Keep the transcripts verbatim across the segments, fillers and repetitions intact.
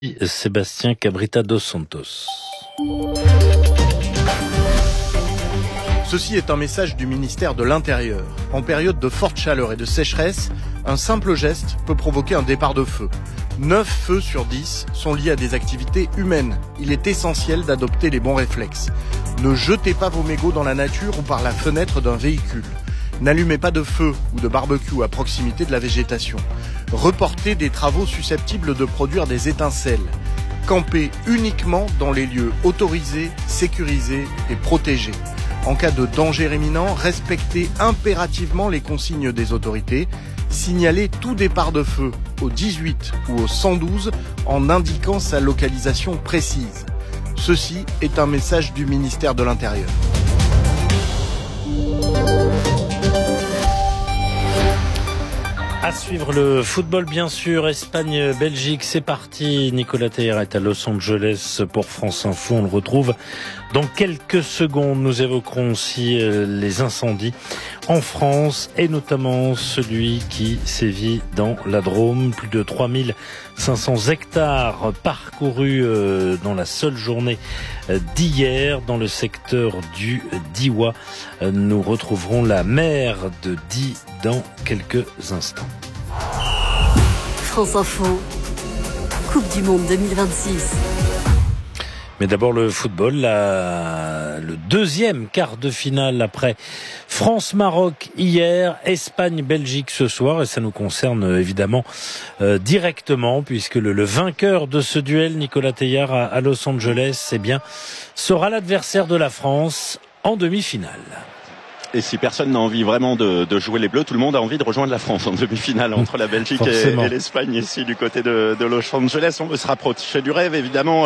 Sébastien Cabrita dos Santos. Ceci est un message du ministère de l'Intérieur. En période de forte chaleur et de sécheresse, un simple geste peut provoquer un départ de feu. neuf feux sur dix sont liés à des activités humaines. Il est essentiel d'adopter les bons réflexes. Ne jetez pas vos mégots dans la nature ou par la fenêtre d'un véhicule. N'allumez pas de feu ou de barbecue à proximité de la végétation. Reportez des travaux susceptibles de produire des étincelles. Campez uniquement dans les lieux autorisés, sécurisés et protégés. En cas de danger imminent, respectez impérativement les consignes des autorités. Signalez tout départ de feu au dix-huit ou au cent douze en indiquant sa localisation précise. Ceci est un message du ministère de l'Intérieur. À suivre le football, bien sûr. Espagne-Belgique, c'est parti. Nicolas Théière est à Los Angeles pour France Info. On le retrouve dans quelques secondes. Nous évoquerons aussi les incendies en France et notamment celui qui sévit dans la Drôme. Plus de trois mille cinq cents hectares parcourus dans la seule journée d'hier dans le secteur du Diois. Nous retrouverons la maire de Die dans quelques instants. France Info, Coupe du Monde deux mille vingt-six. Mais d'abord le football, la... le deuxième quart de finale après France-Maroc hier, Espagne-Belgique ce soir, et ça nous concerne évidemment euh, directement, puisque le, le vainqueur de ce duel, Nicolas Théière à, à Los Angeles, eh bien, sera l'adversaire de la France en demi-finale. Et si personne n'a envie vraiment de, de jouer les Bleus, tout le monde a envie de rejoindre la France en demi-finale entre la Belgique et, et l'Espagne ici du côté de, de Los Angeles. On veut se rapprocher du rêve évidemment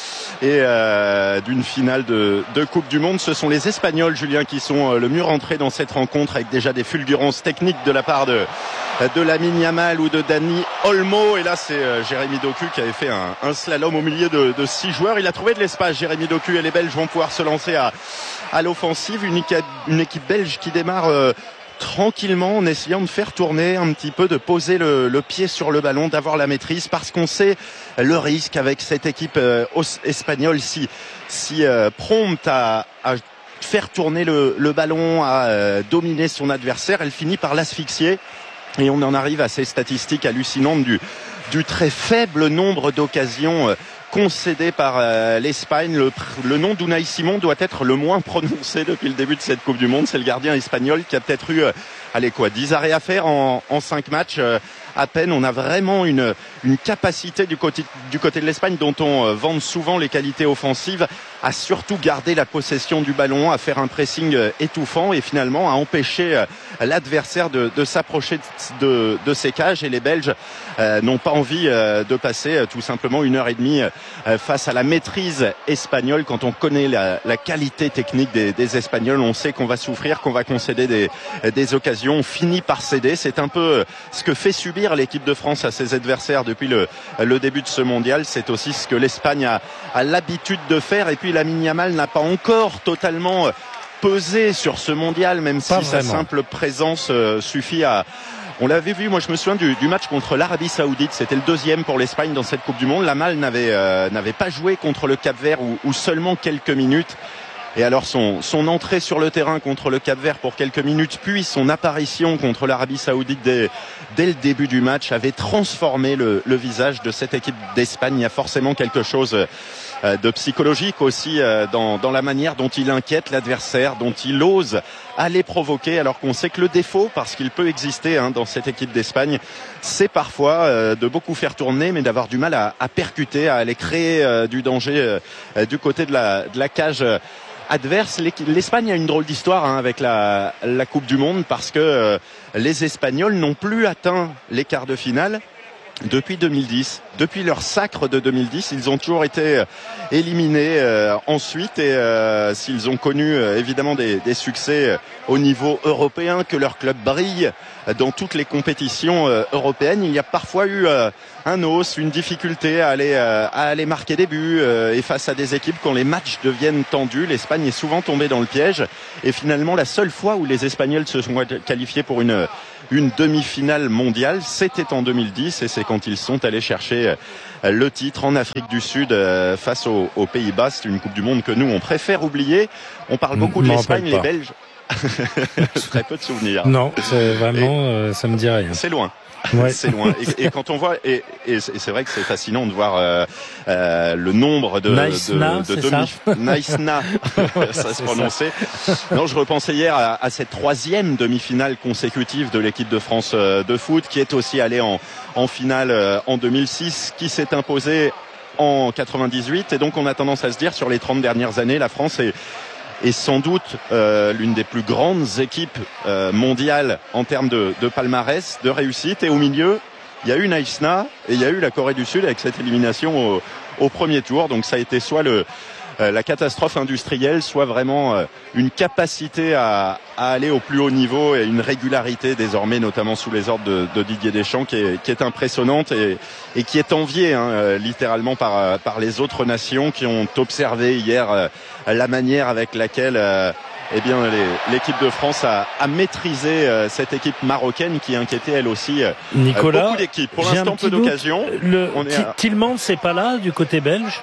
et euh, d'une finale de, de Coupe du Monde. Ce sont les Espagnols, Julien, qui sont le mieux rentrés dans cette rencontre avec déjà des fulgurances techniques de la part de de Lamine Yamal ou de Dani Olmo. Et là, c'est euh, Jérémy Doku qui avait fait un, un slalom au milieu de, de six joueurs. Il a trouvé de l'espace, Jérémy Doku, et les Belges vont pouvoir se lancer à, à l'offensive. Une, une équipe belge qui démarre euh, tranquillement en essayant de faire tourner un petit peu, de poser le, le pied sur le ballon, d'avoir la maîtrise, parce qu'on sait le risque avec cette équipe euh, espagnole si, si euh, prompte à, à faire tourner le, le ballon, à euh, dominer son adversaire. Elle finit par l'asphyxier. Et on en arrive à ces statistiques hallucinantes du, du très faible nombre d'occasions euh, concédées par euh, l'Espagne. Le, le nom d'Unai Simon doit être le moins prononcé depuis le début de cette Coupe du Monde. C'est le gardien espagnol qui a peut-être eu, euh, allez quoi, dix arrêts à faire en, en cinq matchs. Euh, à peine. On a vraiment une, une capacité du côté, du côté de l'Espagne, dont on euh, vante souvent les qualités offensives, à surtout garder la possession du ballon, à faire un pressing euh, étouffant et finalement à empêcher euh, l'adversaire de, de s'approcher de, de ses cages. Et les Belges euh, n'ont pas envie euh, de passer euh, tout simplement une heure et demie euh, face à la maîtrise espagnole. Quand on connaît la, la qualité technique des, des Espagnols, on sait qu'on va souffrir, qu'on va concéder des, des occasions. On finit par céder. C'est un peu ce que fait subir l'équipe de France à ses adversaires depuis le, le début de ce mondial. C'est aussi ce que l'Espagne a, a l'habitude de faire. Et puis Lamine Yamal n'a pas encore totalement pesé sur ce mondial, même pas si vraiment. Sa simple présence euh, suffit à... On l'avait vu, moi je me souviens du, du match contre l'Arabie Saoudite, c'était le deuxième pour l'Espagne dans cette Coupe du Monde. Yamal n'avait, euh, n'avait pas joué contre le Cap-Vert ou, ou seulement quelques minutes. Et alors son, son entrée sur le terrain contre le Cap-Vert pour quelques minutes, puis son apparition contre l'Arabie Saoudite dès, dès le début du match avait transformé le, le visage de cette équipe d'Espagne. Il y a forcément quelque chose de psychologique aussi dans, dans la manière dont il inquiète l'adversaire, dont il ose aller provoquer, alors qu'on sait que le défaut, parce qu'il peut exister hein, dans cette équipe d'Espagne, c'est parfois euh, de beaucoup faire tourner, mais d'avoir du mal à, à percuter, à aller créer euh, du danger euh, du côté de la, de la cage euh, adverse. L'Espagne a une drôle d'histoire hein, avec la, la Coupe du Monde, parce que euh, les Espagnols n'ont plus atteint les quarts de finale depuis deux mille dix. Depuis leur sacre de deux mille dix, ils ont toujours été éliminés euh, ensuite, et euh, s'ils ont connu euh, évidemment des, des succès euh, au niveau européen, que leur club brille dans toutes les compétitions euh, européennes, il y a parfois eu euh, un os, une difficulté à aller, euh, à aller marquer des buts. Euh, et face à des équipes, quand les matchs deviennent tendus, l'Espagne est souvent tombée dans le piège. Et finalement, la seule fois où les Espagnols se sont qualifiés pour une, une demi-finale mondiale, c'était en deux mille dix. Et c'est quand ils sont allés chercher le titre en Afrique du Sud euh, face aux, aux Pays-Bas. C'est une Coupe du Monde que nous, on préfère oublier. On parle beaucoup de l'Espagne, les Belges. Très peu de souvenirs. Non, c'est vraiment, et, euh, ça me dit rien. C'est loin. Ouais. C'est loin. Et, et quand on voit, et, et c'est vrai que c'est fascinant de voir euh, euh, le nombre de, Naïsna, de, de demi. Naïsna, ça se prononçait. Non, je repensais hier à, à cette troisième demi-finale consécutive de l'équipe de France de foot, qui est aussi allée en, en finale en deux mille six, qui s'est imposée en quatre-vingt-dix-huit. Et donc on a tendance à se dire, sur les trente dernières années, la France est est sans doute euh, l'une des plus grandes équipes euh, mondiales en termes de, de palmarès, de réussite. Et au milieu, il y a eu Naïsna et il y a eu la Corée du Sud avec cette élimination au, au premier tour. Donc ça a été soit le, euh, la catastrophe industrielle, soit vraiment euh, une capacité à, à aller au plus haut niveau et une régularité désormais, notamment sous les ordres de, de Didier Deschamps, qui est, qui est impressionnante et, et qui est enviée hein, euh, littéralement par, par les autres nations qui ont observé hier euh, la manière avec laquelle euh, eh bien, les, l'équipe de France a, a maîtrisé euh, cette équipe marocaine qui inquiétait elle aussi euh, Nicolas, beaucoup d'équipes. Pour l'instant, peu d'occasions. Le à... Tielemans, c'est pas là du côté belge?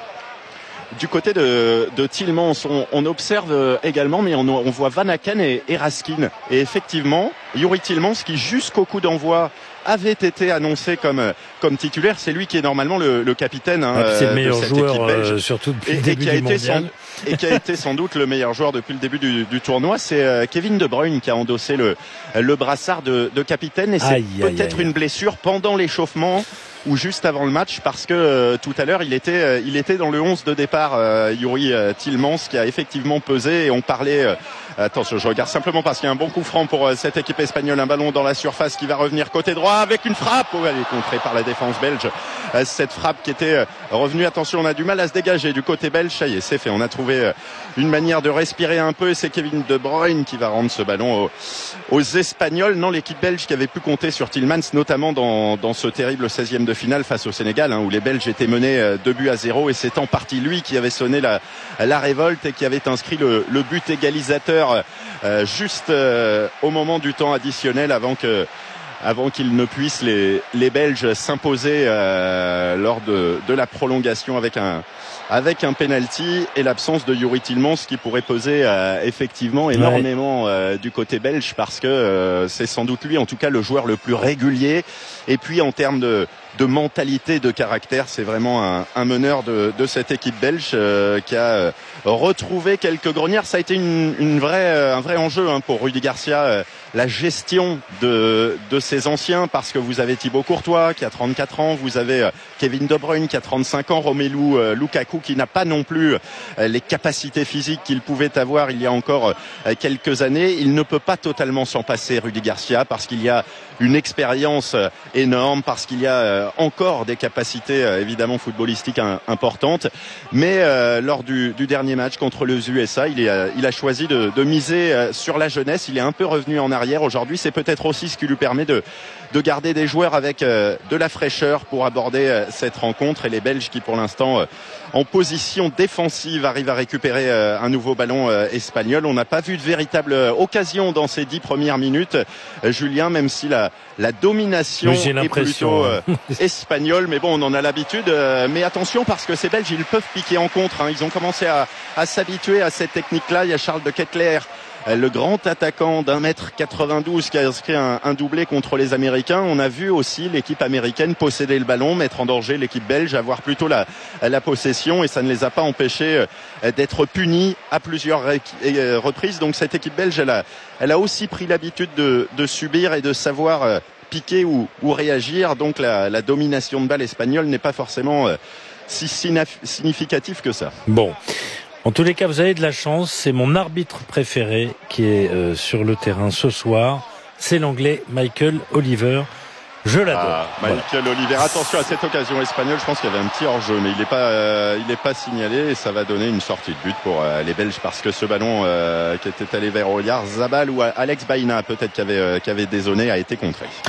Du côté de, de Tielemans, on, on observe également, mais on, on voit Van Aken et, et Raskin. Et effectivement, Youri Tielemans, qui jusqu'au coup d'envoi avait été annoncé comme comme titulaire, c'est lui qui est normalement le, le capitaine hein, c'est le meilleur de cette joueur, équipe belge, euh, surtout depuis et, le début et qui a du été mondial. Sans, et qui a été sans doute le meilleur joueur depuis le début du, du tournoi. C'est euh, Kevin De Bruyne qui a endossé le le brassard de, de capitaine, et c'est aïe, peut-être aïe, aïe. une blessure pendant l'échauffement ou juste avant le match, parce que euh, tout à l'heure il était euh, il était dans le onze de départ, euh, Youri euh, Tielemans, qui a effectivement pesé. Et on parlait euh, attention, je regarde simplement parce qu'il y a un bon coup franc pour euh, cette équipe espagnole, un ballon dans la surface qui va revenir côté droit avec une frappe. Oh, elle est contrée par la défense belge, euh, cette frappe qui était euh, revenue, attention, on a du mal à se dégager du côté belge. Ça y est, c'est fait, on a trouvé euh, une manière de respirer un peu, et c'est Kevin De Bruyne qui va rendre ce ballon aux, aux Espagnols. Non, l'équipe belge qui avait pu compter sur Tielemans, notamment dans, dans ce terrible seizième de finale face au Sénégal, hein, où les Belges étaient menés euh, deux buts à zéro, et c'est en partie lui qui avait sonné la, la révolte et qui avait inscrit le, le but égalisateur euh, juste euh, au moment du temps additionnel, avant que avant qu'ils ne puissent les, les Belges s'imposer euh, lors de, de la prolongation avec un avec un penalty, et l'absence de Youri Tielemans qui pourrait peser euh, effectivement énormément euh, du côté belge, parce que euh, c'est sans doute lui, en tout cas, le joueur le plus régulier. Et puis en termes de, de mentalité, de caractère, c'est vraiment un, un meneur de, de cette équipe belge euh, qui a euh, retrouvé quelques grognards. Ça a été une, une vraie, euh, un vrai enjeu hein, pour Rudy Garcia, euh, la gestion de, de ses anciens, parce que vous avez Thibaut Courtois qui a trente-quatre ans, vous avez euh, Kevin De Bruyne qui a trente-cinq ans, Romelu euh, Lukaku qui n'a pas non plus euh, les capacités physiques qu'il pouvait avoir il y a encore euh, quelques années. Il ne peut pas totalement s'en passer, Rudy Garcia, parce qu'il y a une expérience euh, énorme, parce qu'il y a euh, encore des capacités euh, évidemment footballistiques un, importantes. Mais euh, lors du, du dernier match contre les U S A, il, est, euh, il a choisi de, de miser euh, sur la jeunesse. Il est un peu revenu en arrière aujourd'hui. C'est peut-être aussi ce qui lui permet de, de garder des joueurs avec euh, de la fraîcheur pour aborder euh, cette rencontre. Et les Belges qui, pour l'instant, euh, en position défensive, arrivent à récupérer euh, un nouveau ballon euh, espagnol. On n'a pas vu de véritable euh, occasion dans ces dix premières minutes, euh, Julien, même si la, la domination est plutôt euh, espagnole. Mais bon, on en a l'habitude. Euh, mais attention, parce que ces Belges, ils peuvent piquer en contre. Hein. Ils ont commencé à, à s'habituer à cette technique-là. Il y a Charles de Ketelaere, le grand attaquant d'un mètre quatre-vingt-douze, qui a inscrit un, un doublé contre les Américains. On a vu aussi l'équipe américaine posséder le ballon, mettre en danger l'équipe belge, avoir plutôt la, la possession, et ça ne les a pas empêchés d'être punis à plusieurs reprises. Donc cette équipe belge, elle a, elle a aussi pris l'habitude de, de subir et de savoir piquer ou, ou réagir. Donc la, la domination de balle espagnole n'est pas forcément si significative que ça. Bon. En tous les cas, vous avez de la chance. C'est mon arbitre préféré qui est euh, sur le terrain ce soir. C'est l'Anglais Michael Oliver. Je l'adore. Ah, Michael voilà. Oliver. Attention à cette occasion espagnole. Je pense qu'il y avait un petit hors-jeu, mais il n'est pas, euh, il n'est pas signalé, et ça va donner une sortie de but pour euh, les Belges, parce que ce ballon euh, qui était allé vers Oyarzabal ou Alex Baïna, peut-être qui avait, euh, qui avait dézonné, a été contré.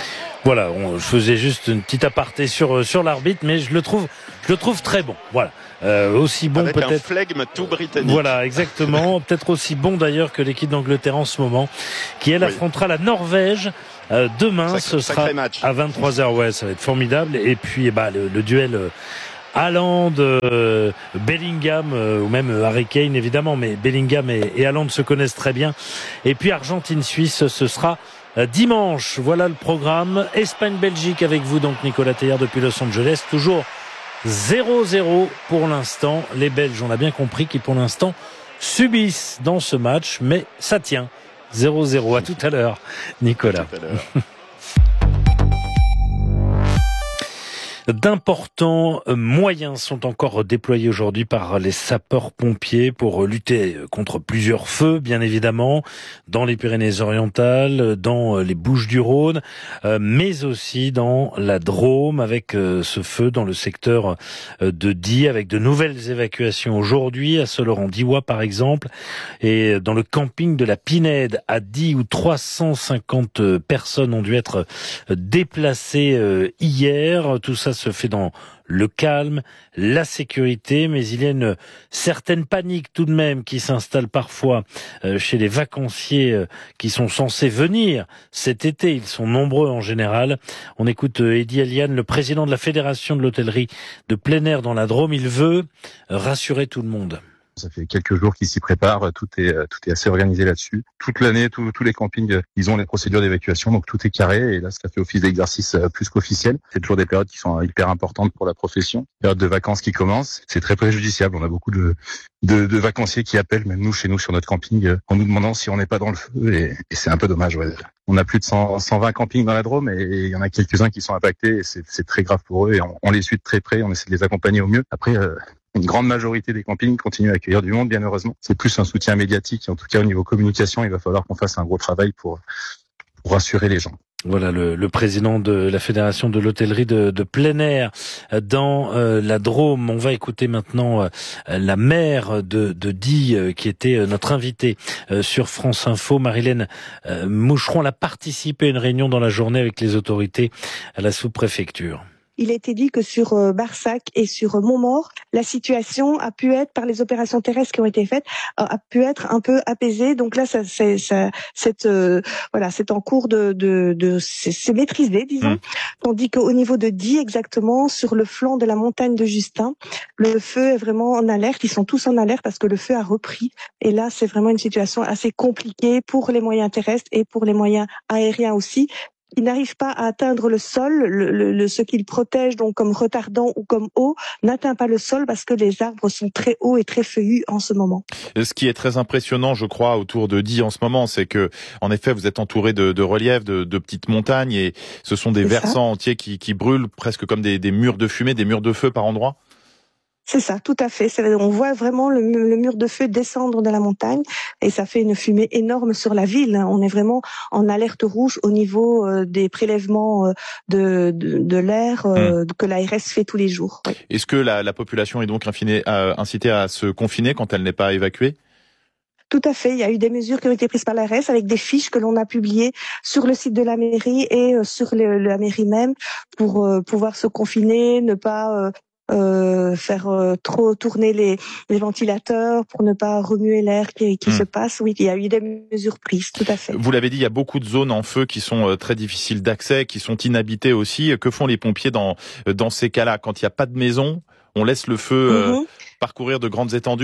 Voilà, on, je faisais juste une petite aparté sur sur l'arbitre, mais je le trouve, je le trouve très bon. Voilà, euh, aussi bon avec peut-être. Un flegme tout britannique. Voilà, exactement. Peut-être aussi bon d'ailleurs que l'équipe d'Angleterre en ce moment, qui elle oui. affrontera la Norvège euh, demain. Sacré, ce sera à vingt-trois heures. Ouais, ça va être formidable. Et puis, bah le, le duel. Euh, Haaland, euh, Bellingham euh, ou même euh, Harry Kane évidemment, mais Bellingham et, et Haaland se connaissent très bien. Et puis Argentine-Suisse, ce sera euh, dimanche. Voilà le programme. Espagne-Belgique avec vous donc Nicolas Théière depuis Los Angeles. Toujours zéro zéro pour l'instant. Les Belges, on a bien compris qu'ils pour l'instant subissent dans ce match, mais ça tient. zéro zéro. À tout à l'heure, Nicolas. À tout à l'heure. D'importants moyens sont encore déployés aujourd'hui par les sapeurs-pompiers pour lutter contre plusieurs feux, bien évidemment, dans les Pyrénées-Orientales, dans les Bouches-du-Rhône, mais aussi dans la Drôme, avec ce feu dans le secteur de Die, avec de nouvelles évacuations aujourd'hui, à Soleurre-en-Diois par exemple, et dans le camping de la Pinède à Die, où trois cent cinquante personnes ont dû être déplacées hier. Tout ça se fait dans le calme, la sécurité, mais il y a une certaine panique tout de même qui s'installe parfois chez les vacanciers qui sont censés venir cet été. Ils sont nombreux en général. On écoute Eddy Eliane, le président de la Fédération de l'hôtellerie de plein air dans la Drôme. Il veut rassurer tout le monde. Ça fait quelques jours qu'ils s'y préparent, tout est tout est assez organisé là-dessus. Toute l'année, tous tous les campings, ils ont les procédures d'évacuation, donc tout est carré. Et là, ça fait office d'exercice plus qu'officiel. C'est toujours des périodes qui sont hyper importantes pour la profession. Période de vacances qui commence, c'est très préjudiciable. On a beaucoup de de, de vacanciers qui appellent, même nous chez nous sur notre camping, en nous demandant si on n'est pas dans le feu. Et, et c'est un peu dommage. Ouais. On a plus de cent, cent vingt campings dans la Drôme et il y en a quelques-uns qui sont impactés. Et c'est, c'est très grave pour eux et on, on les suit de très près. On essaie de les accompagner au mieux. Après. Euh, Une grande majorité des campings continuent à accueillir du monde, bien heureusement. C'est plus un soutien médiatique. En tout cas, au niveau communication, il va falloir qu'on fasse un gros travail pour, pour rassurer les gens. Voilà le, le président de la Fédération de l'hôtellerie de, de plein air dans euh, la Drôme. On va écouter maintenant euh, la maire de, de Die euh, qui était euh, notre invitée euh, sur France Info. Marilène euh, Moucheron, elle a participé à une réunion dans la journée avec les autorités à la sous-préfecture. Il a été dit que sur Barsac et sur Montmaur, la situation a pu être, par les opérations terrestres qui ont été faites, a pu être un peu apaisée. Donc là, ça, c'est, ça, c'est, euh, voilà, c'est en cours de, de, de c'est, c'est maîtrisé, disons. Mmh. Tandis qu'au niveau de Die, exactement, sur le flanc de la montagne de Justin, le feu est vraiment en alerte. Ils sont tous en alerte parce que le feu a repris. Et là, c'est vraiment une situation assez compliquée pour les moyens terrestres et pour les moyens aériens aussi. Il n'arrive pas à atteindre le sol, le, le, le, ce qu'il protège donc comme retardant ou comme eau n'atteint pas le sol parce que les arbres sont très hauts et très feuillus en ce moment. Ce qui est très impressionnant, je crois, autour de Die en ce moment, c'est que, en effet, vous êtes entouré de, de reliefs, de, de petites montagnes, et ce sont des c'est versants ça. entiers qui, qui brûlent presque comme des, des murs de fumée, des murs de feu par endroits. C'est ça, tout à fait. C'est, on voit vraiment le, le mur de feu descendre de la montagne et ça fait une fumée énorme sur la ville. On est vraiment en alerte rouge au niveau euh, des prélèvements euh, de, de, de l'air euh, mmh. que l'A R S fait tous les jours. Oui. Est-ce que la, la population est donc infinée, euh, incitée à se confiner quand elle n'est pas évacuée ? Tout à fait. Il y a eu des mesures qui ont été prises par l'A R S avec des fiches que l'on a publiées sur le site de la mairie et euh, sur le, la mairie même pour euh, pouvoir se confiner, ne pas... Euh, Euh, faire euh, trop tourner les, les ventilateurs pour ne pas remuer l'air qui, qui mmh. se passe. Oui, il y a eu des mesures prises, tout à fait. Vous l'avez dit, il y a beaucoup de zones en feu qui sont euh, très difficiles d'accès, qui sont inhabitées aussi. Que font les pompiers dans dans ces cas-là ? Quand il n'y a pas de maison, on laisse le feu euh, mmh. parcourir de grandes étendues ?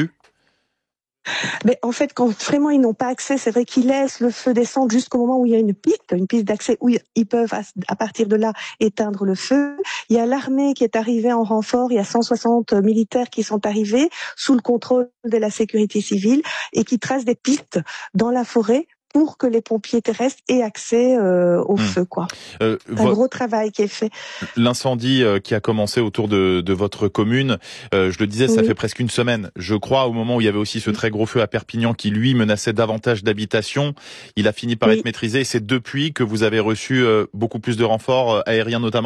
Mais en fait, quand vraiment ils n'ont pas accès, c'est vrai qu'ils laissent le feu descendre jusqu'au moment où il y a une piste, une piste d'accès où ils peuvent, à partir de là, éteindre le feu. Il y a l'armée qui est arrivée en renfort, il y a cent soixante militaires qui sont arrivés sous le contrôle de la sécurité civile et qui tracent des pistes dans la forêt pour que les pompiers terrestres aient accès euh, au mmh. feu, quoi. Euh, un vo- gros travail qui est fait. L'incendie euh, qui a commencé autour de, de votre commune, euh, je le disais, ça oui. fait presque une semaine. Je crois, au moment où il y avait aussi ce très gros feu à Perpignan qui, lui, menaçait davantage d'habitations, il a fini par oui. être maîtrisé. Et c'est depuis que vous avez reçu euh, beaucoup plus de renforts euh, aériens notamment ?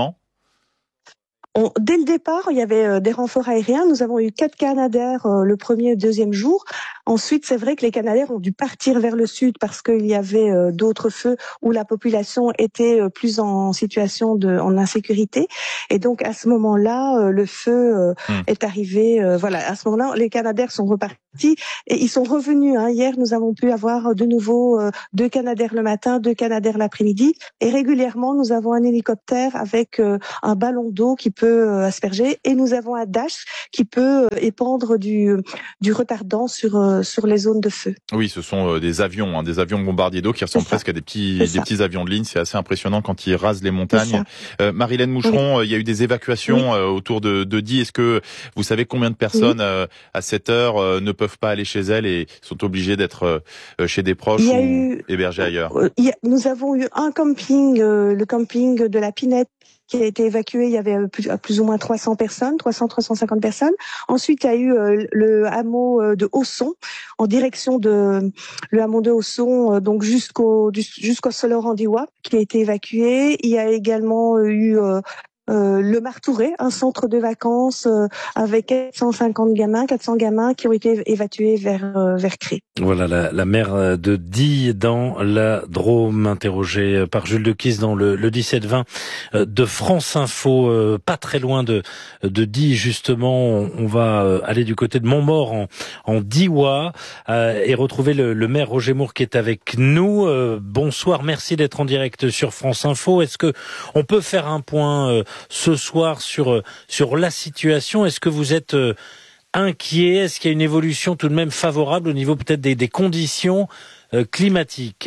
On, dès le départ, il y avait euh, des renforts aériens. Nous avons eu quatre Canadair euh, le premier et le deuxième jour. Ensuite, c'est vrai que les Canadaires ont dû partir vers le sud parce qu'il y avait euh, d'autres feux où la population était euh, plus en situation de en insécurité. Et donc à ce moment-là, euh, le feu euh, mmh. est arrivé. Euh, voilà, à ce moment-là, les Canadaires sont repartis et ils sont revenus. Hein. Hier, nous avons pu avoir de nouveau euh, deux Canadaires le matin, deux Canadaires l'après-midi. Et régulièrement, nous avons un hélicoptère avec euh, un ballon d'eau qui peut euh, asperger, et nous avons un Dash qui peut euh, épandre du du retardant sur euh, sur les zones de feu. Oui, ce sont euh, des avions, hein, des avions bombardiers d'eau qui ressemblent presque à des petits des petits avions de ligne. C'est assez impressionnant quand ils rasent les montagnes. Euh, Marilène Moucheron, oui. euh, il y a eu des évacuations oui. euh, autour de, de Die. Est-ce que vous savez combien de personnes oui. euh, à cette heure euh, ne peuvent pas aller chez elles et sont obligées d'être euh, chez des proches ou eu, hébergées ailleurs? euh, a, Nous avons eu un camping, euh, le camping de la Pinette, qui a été évacué. Il y avait plus, plus ou moins trois cents personnes, trois cents à trois cent cinquante personnes. Ensuite, il y a eu euh, le hameau de Hausson, en direction de le hameau de Hausson, euh, donc jusqu'au jusqu'au Solorandiois, qui a été évacué. Il y a également eu euh, Euh, le Martouret, un centre de vacances euh, avec quatre cent cinquante gamins, quatre cents gamins qui ont été évacués vers euh, vers Cré. Voilà la, la maire de Die dans la Drôme, interrogée par Jules Dequisse dans le, le dix-sept vingt de France Info, euh, pas très loin de de Die justement. On, on va aller du côté de Montmort en en Diois euh, et retrouver le, le maire Roger Moore qui est avec nous. Euh, bonsoir, merci d'être en direct sur France Info. Est-ce que on peut faire un point euh, ce soir sur sur la situation? Est-ce que vous êtes euh, inquiet? Est-ce qu'il y a une évolution tout de même favorable au niveau peut-être des, des conditions euh, climatiques?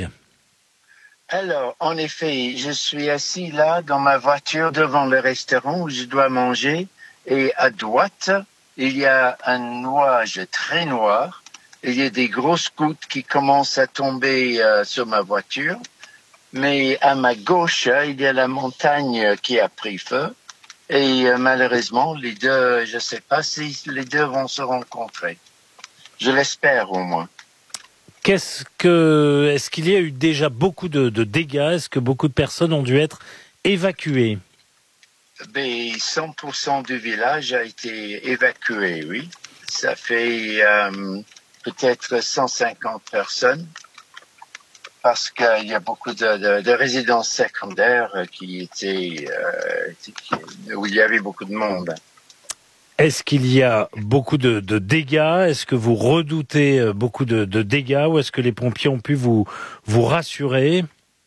Alors, en effet, je suis assis là dans ma voiture devant le restaurant où je dois manger, et à droite, il y a un nuage très noir. Il y a des grosses gouttes qui commencent à tomber euh, sur ma voiture. Mais à ma gauche, il y a la montagne qui a pris feu. Et euh, malheureusement, les deux, je ne sais pas si les deux vont se rencontrer. Je l'espère au moins. Qu'est-ce que, est-ce qu'il y a eu déjà beaucoup de, de dégâts? Est-ce que beaucoup de personnes ont dû être évacuées? Ben, cent pour cent du village a été évacué, oui. Ça fait euh, peut-être cent cinquante personnes. Parce qu'il y a beaucoup de, de, de résidences secondaires qui étaient euh, qui, où il y avait beaucoup de monde. Est-ce qu'il y a beaucoup de, de dégâts? Est-ce que vous redoutez beaucoup de, de dégâts, ou est-ce que les pompiers ont pu vous vous rassurer?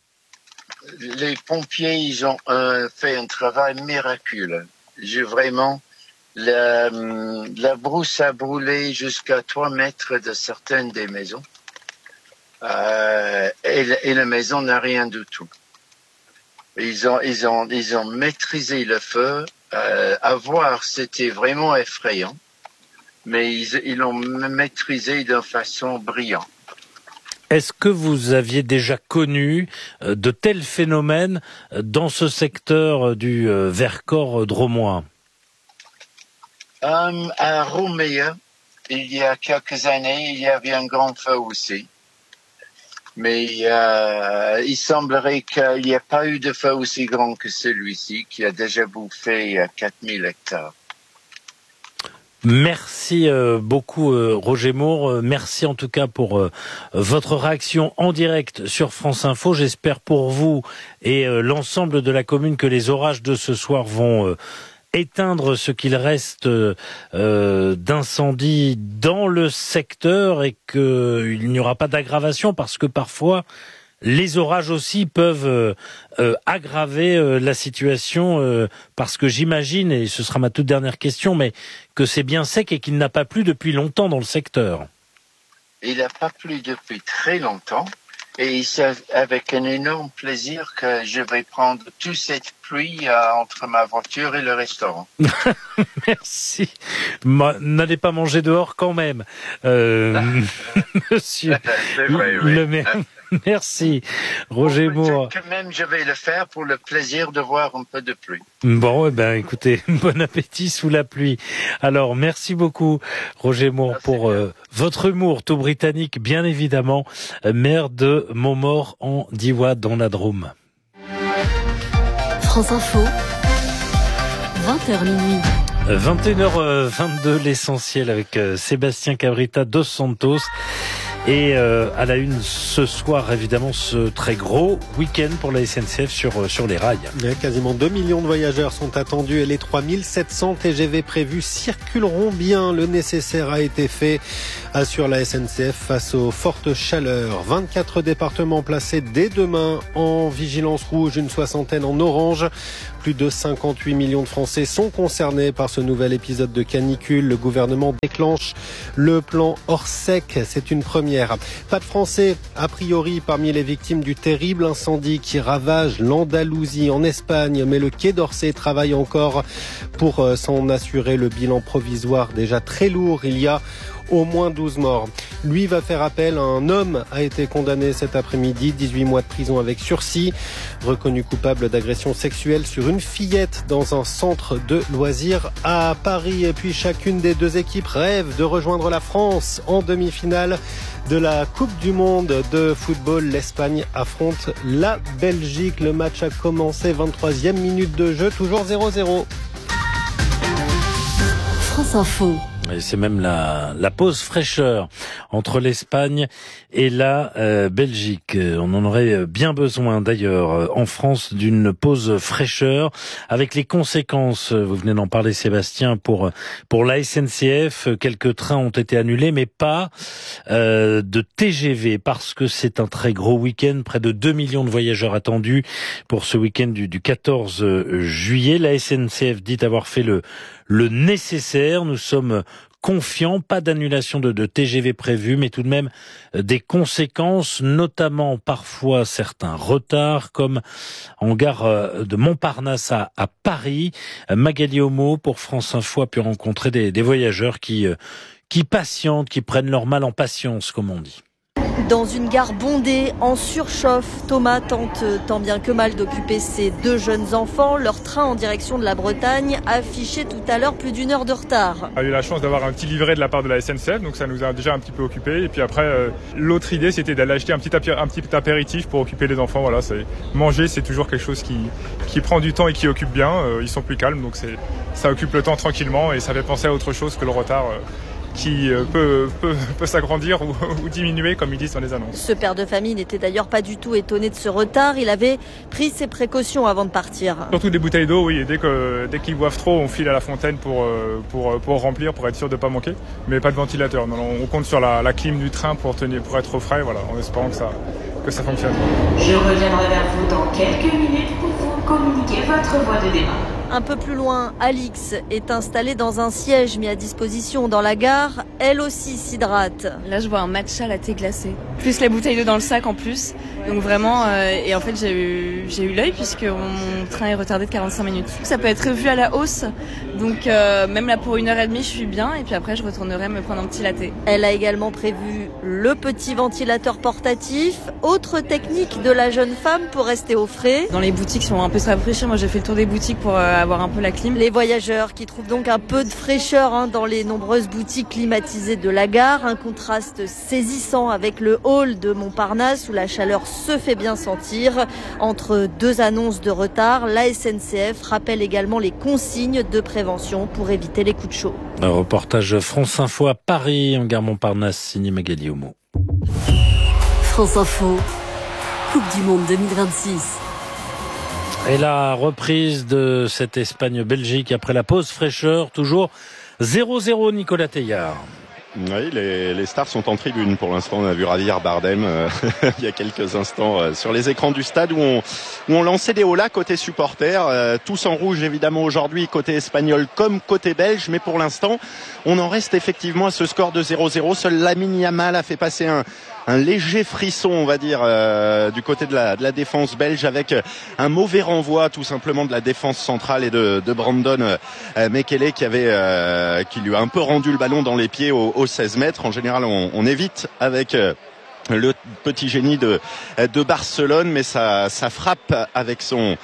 Les pompiers, ils ont euh, fait un travail miraculeux. J'ai vraiment la, la brousse a brûlé jusqu'à trois mètres de certaines des maisons. Euh, et, et la maison n'a rien du tout. Ils ont, ils ont, ils ont maîtrisé le feu. Euh, à voir, c'était vraiment effrayant, mais ils, ils l'ont maîtrisé de façon brillante. Est-ce que vous aviez déjà connu de tels phénomènes dans ce secteur du Vercors drômois? euh, À Rouméa, il y a quelques années, il y avait un grand feu aussi. Mais euh, il semblerait qu'il n'y a pas eu de feu aussi grand que celui-ci, qui a déjà bouffé quatre mille hectares. Merci euh, beaucoup euh, Roger Moore. Merci en tout cas pour euh, votre réaction en direct sur France Info. J'espère pour vous et euh, l'ensemble de la commune que les orages de ce soir vont euh, éteindre ce qu'il reste euh, d'incendie dans le secteur, et qu'il n'y aura pas d'aggravation, parce que parfois les orages aussi peuvent euh, euh, aggraver euh, la situation, euh, parce que j'imagine, et ce sera ma toute dernière question, mais que c'est bien sec et qu'il n'a pas plu depuis longtemps dans le secteur. Il n'a pas plu depuis très longtemps. Et c'est avec un énorme plaisir que je vais prendre toute cette pluie euh, entre ma voiture et le restaurant. Merci. Ma, n'allez pas manger dehors quand même, euh, monsieur vrai, oui. le maire. Merci, Roger Moore. Quand même, je vais le faire pour le plaisir de voir un peu de pluie. Bon, eh ben, écoutez, bon appétit sous la pluie. Alors, merci beaucoup, Roger Moore, merci pour euh, votre humour tout britannique, bien évidemment, maire de Montmort en Diois dans la Drôme. France Info, vingt heures minuit. vingt et une heures vingt-deux, l'essentiel avec Sébastien Cabrita dos Santos. Et euh, à la une ce soir, évidemment, ce très gros week-end pour la S N C F sur, sur les rails. Ouais, quasiment deux millions de voyageurs sont attendus et les trois mille sept cents T G V prévus circuleront bien. Le nécessaire a été fait, assure la S N C F face aux fortes chaleurs. vingt-quatre départements placés dès demain en vigilance rouge, une soixantaine en orange. Plus de cinquante-huit millions de Français sont concernés par ce nouvel épisode de canicule. Le gouvernement déclenche le plan Orsec. C'est une première. Pas de Français, a priori, parmi les victimes du terrible incendie qui ravage l'Andalousie en Espagne. Mais le Quai d'Orsay travaille encore pour s'en assurer. Le bilan provisoire déjà très lourd. Il y a au moins douze morts. Lui va faire appel. Un homme a été condamné cet après-midi, dix-huit mois de prison avec sursis, reconnu coupable d'agression sexuelle sur une fillette dans un centre de loisirs à Paris. Et puis chacune des deux équipes rêve de rejoindre la France en demi-finale de la Coupe du Monde de football. L'Espagne affronte la Belgique. Le match a commencé, vingt-troisième minute de jeu, toujours zéro zéro. France Info. Et c'est même la, la pause fraîcheur entre l'Espagne et la euh, Belgique. On en aurait bien besoin d'ailleurs en France d'une pause fraîcheur avec les conséquences, vous venez d'en parler Sébastien, pour pour la S N C F. Quelques trains ont été annulés mais pas euh, de T G V parce que c'est un très gros week-end. Près de deux millions de voyageurs attendus pour ce week-end du, du quatorze juillet. La S N C F dit avoir fait le le nécessaire. Nous sommes confiants, pas d'annulation de, de T G V prévue, mais tout de même des conséquences, notamment parfois certains retards, comme en gare de Montparnasse à, à Paris. Magali Homo pour France Info a pu rencontrer des, des voyageurs qui, qui patientent, qui prennent leur mal en patience, comme on dit. Dans une gare bondée, en surchauffe, Thomas tente tant bien que mal d'occuper ses deux jeunes enfants. Leur train en direction de la Bretagne affichait tout à l'heure plus d'une heure de retard. On a eu la chance d'avoir un petit livret de la part de la S N C F, donc ça nous a déjà un petit peu occupés. Et puis après, euh, l'autre idée, c'était d'aller acheter un petit, apé- un petit apéritif pour occuper les enfants. Voilà, c'est manger, c'est toujours quelque chose qui, qui prend du temps et qui occupe bien. Euh, ils sont plus calmes, donc c'est, ça occupe le temps tranquillement et ça fait penser à autre chose que le retard. Euh, qui peut, peut, peut s'agrandir ou, ou diminuer, comme ils disent dans les annonces. Ce père de famille n'était d'ailleurs pas du tout étonné de ce retard. Il avait pris ses précautions avant de partir. Surtout des bouteilles d'eau, oui. Et dès, que, dès qu'ils boivent trop, on file à la fontaine pour, pour, pour remplir, pour être sûr de ne pas manquer. Mais pas de ventilateur. Non, on compte sur la, la clim du train pour, tenir, pour être au frais, voilà, en espérant que ça, que ça fonctionne. Je reviendrai vers vous dans quelques minutes pour vous communiquer votre voie de départ. Un peu plus loin, Alix est installée dans un siège mis à disposition dans la gare. Elle aussi s'hydrate. Là, je vois un matcha latte glacé. Plus la bouteille d'eau dans le sac en plus. Donc vraiment, euh, et en fait, j'ai eu, j'ai eu l'œil puisque mon train est retardé de quarante-cinq minutes. Ça peut être revu à la hausse. Donc euh, même là, pour une heure et demie, je suis bien. Et puis après, je retournerai me prendre un petit latte. Elle a également prévu le petit ventilateur portatif. Autre technique de la jeune femme pour rester au frais. Dans les boutiques, si on va un peu se rafraîchir, moi j'ai fait le tour des boutiques pour euh, avoir un peu la clim. Les voyageurs qui trouvent donc un peu de fraîcheur hein, dans les nombreuses boutiques climatisées de la gare. Un contraste saisissant avec le hall de Montparnasse où la chaleur se fait bien sentir. Entre deux annonces de retard, la S N C F rappelle également les consignes de prévention pour éviter les coups de chaud. Un reportage France Info à Paris, en gare Montparnasse, signé Magali Homo. France Info, Coupe du Monde deux mille vingt-six. Et la reprise de cette Espagne-Belgique après la pause fraîcheur, toujours zéro zéro Nicolas Teillard. Oui, les, les stars sont en tribune pour l'instant. On a vu Javier Bardem euh, il y a quelques instants euh, sur les écrans du stade où on, où on lançait des holas côté supporters, euh, tous en rouge évidemment aujourd'hui côté espagnol comme côté belge, mais pour l'instant on en reste effectivement à ce score de zéro zéro. Seul Lamine Yamal a fait passer un un léger frisson, on va dire, euh, du côté de la, de la défense belge avec un mauvais renvoi tout simplement de la défense centrale et de, de Brandon euh, Mekele qui avait, euh, qui lui a un peu rendu le ballon dans les pieds au, au seize mètres. En général, on, on évite avec euh, le petit génie de, de Barcelone, mais ça, ça frappe avec son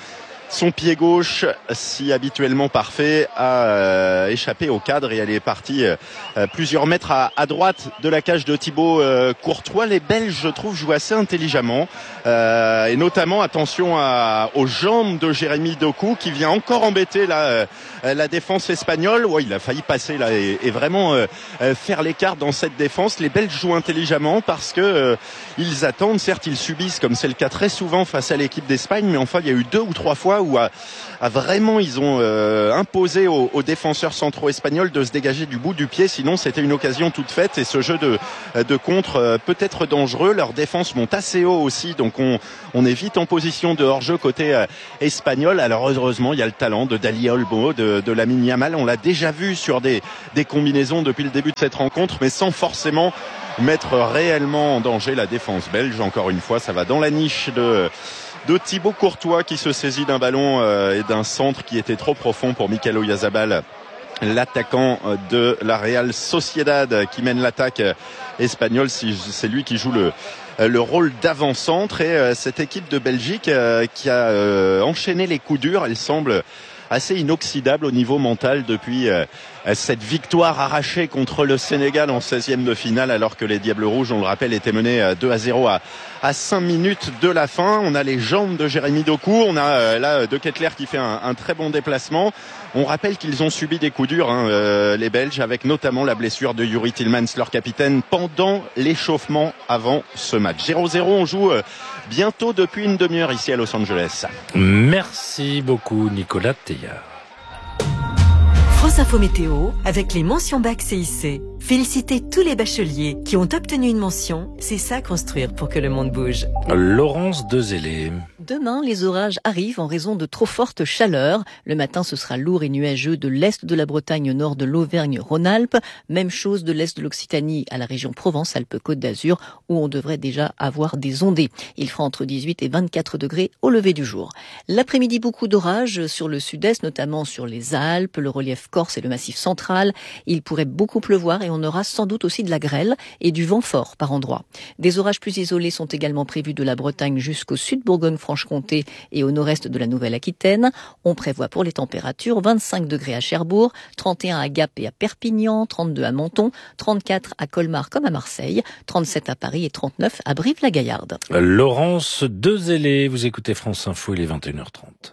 son pied gauche, si habituellement parfait, a euh, échappé au cadre et elle est partie euh, plusieurs mètres à, à droite de la cage de Thibaut euh, Courtois. Les Belges, je trouve, jouent assez intelligemment euh, et notamment attention à, aux jambes de Jérémy Doku qui vient encore embêter la, euh, la défense espagnole. Ouais, il a failli passer là et, et vraiment euh, faire l'écart dans cette défense. Les Belges jouent intelligemment parce que euh, ils attendent. Certes, ils subissent comme c'est le cas très souvent face à l'équipe d'Espagne, mais enfin il y a eu deux ou trois fois où à, à vraiment ils ont euh, imposé aux, aux défenseurs centraux espagnols de se dégager du bout du pied, sinon c'était une occasion toute faite et ce jeu de, de contre euh, peut être dangereux. Leur défense monte assez haut aussi, donc on, on est vite en position de hors-jeu côté euh, espagnol. Alors heureusement il y a le talent de Dani Olmo, de, de Lamine Yamal, on l'a déjà vu sur des, des combinaisons depuis le début de cette rencontre, mais sans forcément mettre réellement en danger la défense belge. Encore une fois, ça va dans la niche de de Thibaut Courtois qui se saisit d'un ballon euh, et d'un centre qui était trop profond pour Mikel Oyarzabal, l'attaquant de la Real Sociedad qui mène l'attaque espagnole. C'est lui qui joue le le rôle d'avant-centre et euh, cette équipe de Belgique euh, qui a euh, enchaîné les coups durs, elle semble assez inoxydable au niveau mental depuis euh, cette victoire arrachée contre le Sénégal en seizième de finale, alors que les Diables Rouges, on le rappelle, étaient menés deux à zéro à, à cinq minutes de la fin. On a les jambes de Jérémy Doku, on a euh, là De Ketelaere qui fait un, un très bon déplacement. On rappelle qu'ils ont subi des coups durs, hein, euh, les Belges, avec notamment la blessure de Youri Tillmans, leur capitaine, pendant l'échauffement avant ce match. zéro zéro, on joue euh, bientôt depuis une demi-heure ici à Los Angeles. Merci beaucoup Nicolas Teilhard. France Info Météo avec les mentions bac C I C. Félicitez tous les bacheliers qui ont obtenu une mention. C'est ça construire pour que le monde bouge. Laurence Dezélé. Demain, les orages arrivent en raison de trop forte chaleur. Le matin, ce sera lourd et nuageux de l'est de la Bretagne au nord de l'Auvergne-Rhône-Alpes. Même chose de l'est de l'Occitanie à la région Provence-Alpes-Côte d'Azur où on devrait déjà avoir des ondées. Il fera entre dix-huit et vingt-quatre degrés au lever du jour. L'après-midi, beaucoup d'orages sur le sud-est, notamment sur les Alpes, le relief corse et le massif central. Il pourrait beaucoup pleuvoir et on aura sans doute aussi de la grêle et du vent fort par endroits. Des orages plus isolés sont également prévus de la Bretagne jusqu'au sud Bourgogne-Franche-Comté et au nord-est de la Nouvelle-Aquitaine. On prévoit pour les températures vingt-cinq degrés à Cherbourg, trente et un à Gap et à Perpignan, trente-deux à Menton, trente-quatre à Colmar comme à Marseille, trente-sept à Paris et trente-neuf à Brive-la-Gaillarde. Laurence Dezélé, vous écoutez France Info, il est vingt et une heures trente.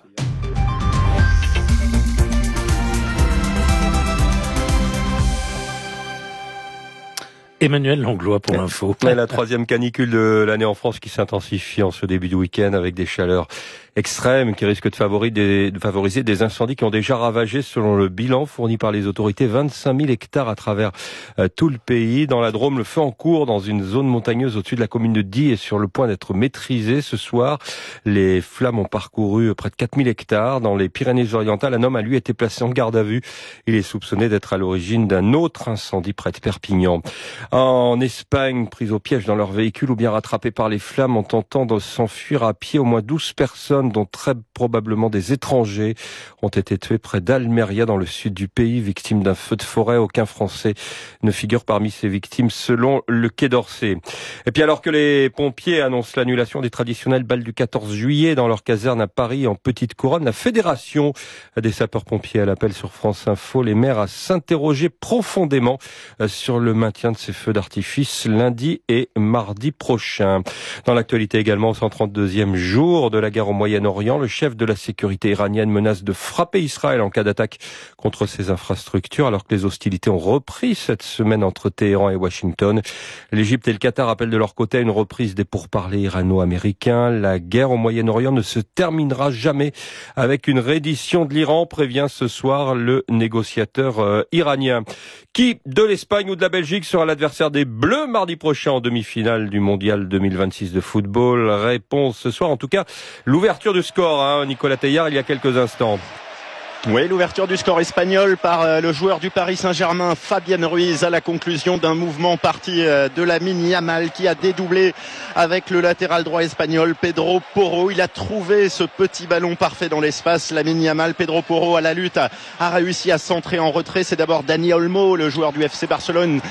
Emmanuel Langlois pour l'info. La troisième canicule de l'année en France qui s'intensifie en ce début de week-end avec des chaleurs extrêmes qui risquent de favoriser, des, de favoriser des incendies qui ont déjà ravagé, selon le bilan fourni par les autorités, vingt-cinq mille hectares à travers euh, tout le pays. Dans la Drôme, le feu en cours dans une zone montagneuse au-dessus de la commune de Die est sur le point d'être maîtrisé ce soir. Les flammes ont parcouru près de quatre mille hectares. Dans les Pyrénées-Orientales, un homme a lui été placé en garde à vue. Il est soupçonné d'être à l'origine d'un autre incendie près de Perpignan. En Espagne, pris au piège dans leur véhicule ou bien rattrapés par les flammes en tentant de s'enfuir à pied, au moins douze personnes, dont très probablement des étrangers, ont été tuées près d'Almeria dans le sud du pays, victimes d'un feu de forêt. Aucun Français ne figure parmi ces victimes selon le Quai d'Orsay. Et puis alors que les pompiers annoncent l'annulation des traditionnels bals du quatorze juillet dans leur caserne à Paris en Petite Couronne, la Fédération des sapeurs-pompiers elle appelle sur France Info les maires à s'interroger profondément sur le maintien de ces feux d'artifice lundi et mardi prochain. Dans l'actualité également, au cent trente-deuxième jour de la guerre au Moyen-Orient, le chef de la sécurité iranienne menace de frapper Israël en cas d'attaque contre ses infrastructures, alors que les hostilités ont repris cette semaine entre Téhéran et Washington. L'Égypte et le Qatar appellent de leur côté à une reprise des pourparlers irano-américains. La guerre au Moyen-Orient ne se terminera jamais avec une reddition de l'Iran, prévient ce soir le négociateur euh, iranien. Qui de l'Espagne ou de la Belgique sera l'adversaire des Bleus mardi prochain en demi-finale du Mondial deux mille vingt-six de football? Réponse ce soir, en tout cas l'ouverture du score, hein, Nicolas Teilhard, il y a quelques instants. Oui, l'ouverture du score espagnol par le joueur du Paris Saint-Germain, Fabián Ruiz, à la conclusion d'un mouvement parti de Lamine Yamal qui a dédoublé avec le latéral droit espagnol, Pedro Porro. Il a trouvé ce petit ballon parfait dans l'espace. Lamine Yamal, Pedro Porro à la lutte a, a réussi à centrer en retrait. C'est d'abord Dani Olmo, le joueur du F C Barcelone,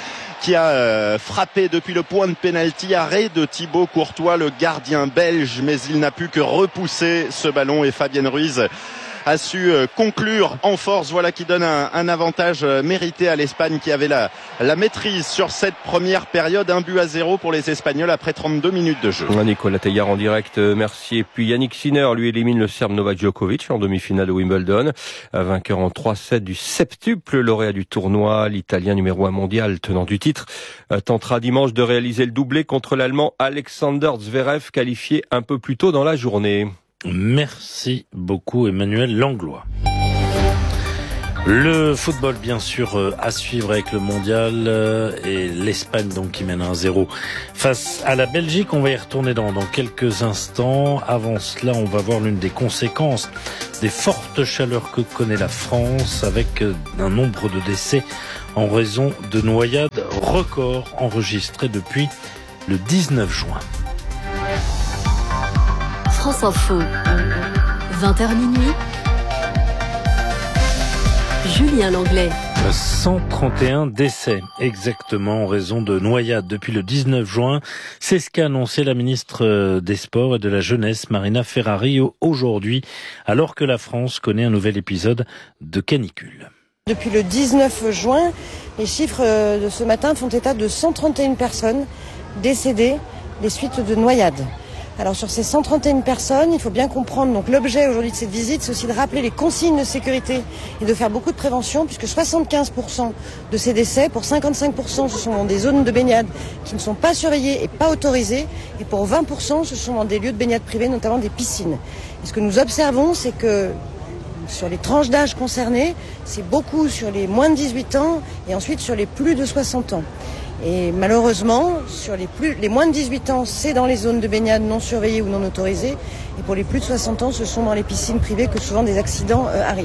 qui a euh, frappé depuis le point de pénalty, arrêt de Thibaut Courtois, le gardien belge, mais il n'a pu que repousser ce ballon et Fabienne Ruiz a su conclure en force. Voilà qui donne un, un avantage mérité à l'Espagne qui avait la, la maîtrise sur cette première période. Un but à zéro pour les Espagnols après trente-deux minutes de jeu. Nicolas Teilhard en direct, merci. Et puis Yannick Sinner lui élimine le Serbe Novak Djokovic en demi-finale de Wimbledon. Vainqueur en trois sept du septuple lauréat du tournoi, l'Italien numéro un mondial tenant du titre tentera dimanche de réaliser le doublé contre l'Allemand Alexander Zverev, qualifié un peu plus tôt dans la journée. Merci beaucoup Emmanuel Langlois. Le football bien sûr à suivre avec le mondial et l'Espagne donc qui mène un zéro face à la Belgique. On va y retourner dans, dans quelques instants. Avant cela, on va voir l'une des conséquences des fortes chaleurs que connaît la France avec un nombre de décès en raison de noyades records enregistrés depuis le dix-neuf juin. France Info, vingt heures minuit. Julien Langlais. cent trente et un décès exactement en raison de noyades depuis le dix-neuf juin. C'est ce qu'a annoncé la ministre des Sports et de la Jeunesse, Marina Ferrari, aujourd'hui, alors que la France connaît un nouvel épisode de canicule. Depuis le dix-neuf juin, les chiffres de ce matin font état de cent trente et une personnes décédées des suites de noyades. Alors sur ces cent trente et une personnes, il faut bien comprendre, donc l'objet aujourd'hui de cette visite, c'est aussi de rappeler les consignes de sécurité et de faire beaucoup de prévention, puisque soixante-quinze pour cent de ces décès, pour cinquante-cinq pour cent, ce sont dans des zones de baignade qui ne sont pas surveillées et pas autorisées, et pour vingt pour cent, ce sont dans des lieux de baignade privés, notamment des piscines. Et ce que nous observons, c'est que sur les tranches d'âge concernées, c'est beaucoup sur les moins de dix-huit ans et ensuite sur les plus de soixante ans. Et malheureusement, sur les, plus, les moins de dix-huit ans, c'est dans les zones de baignade non surveillées ou non autorisées. Et pour les plus de soixante ans, ce sont dans les piscines privées que souvent des accidents euh, arrivent.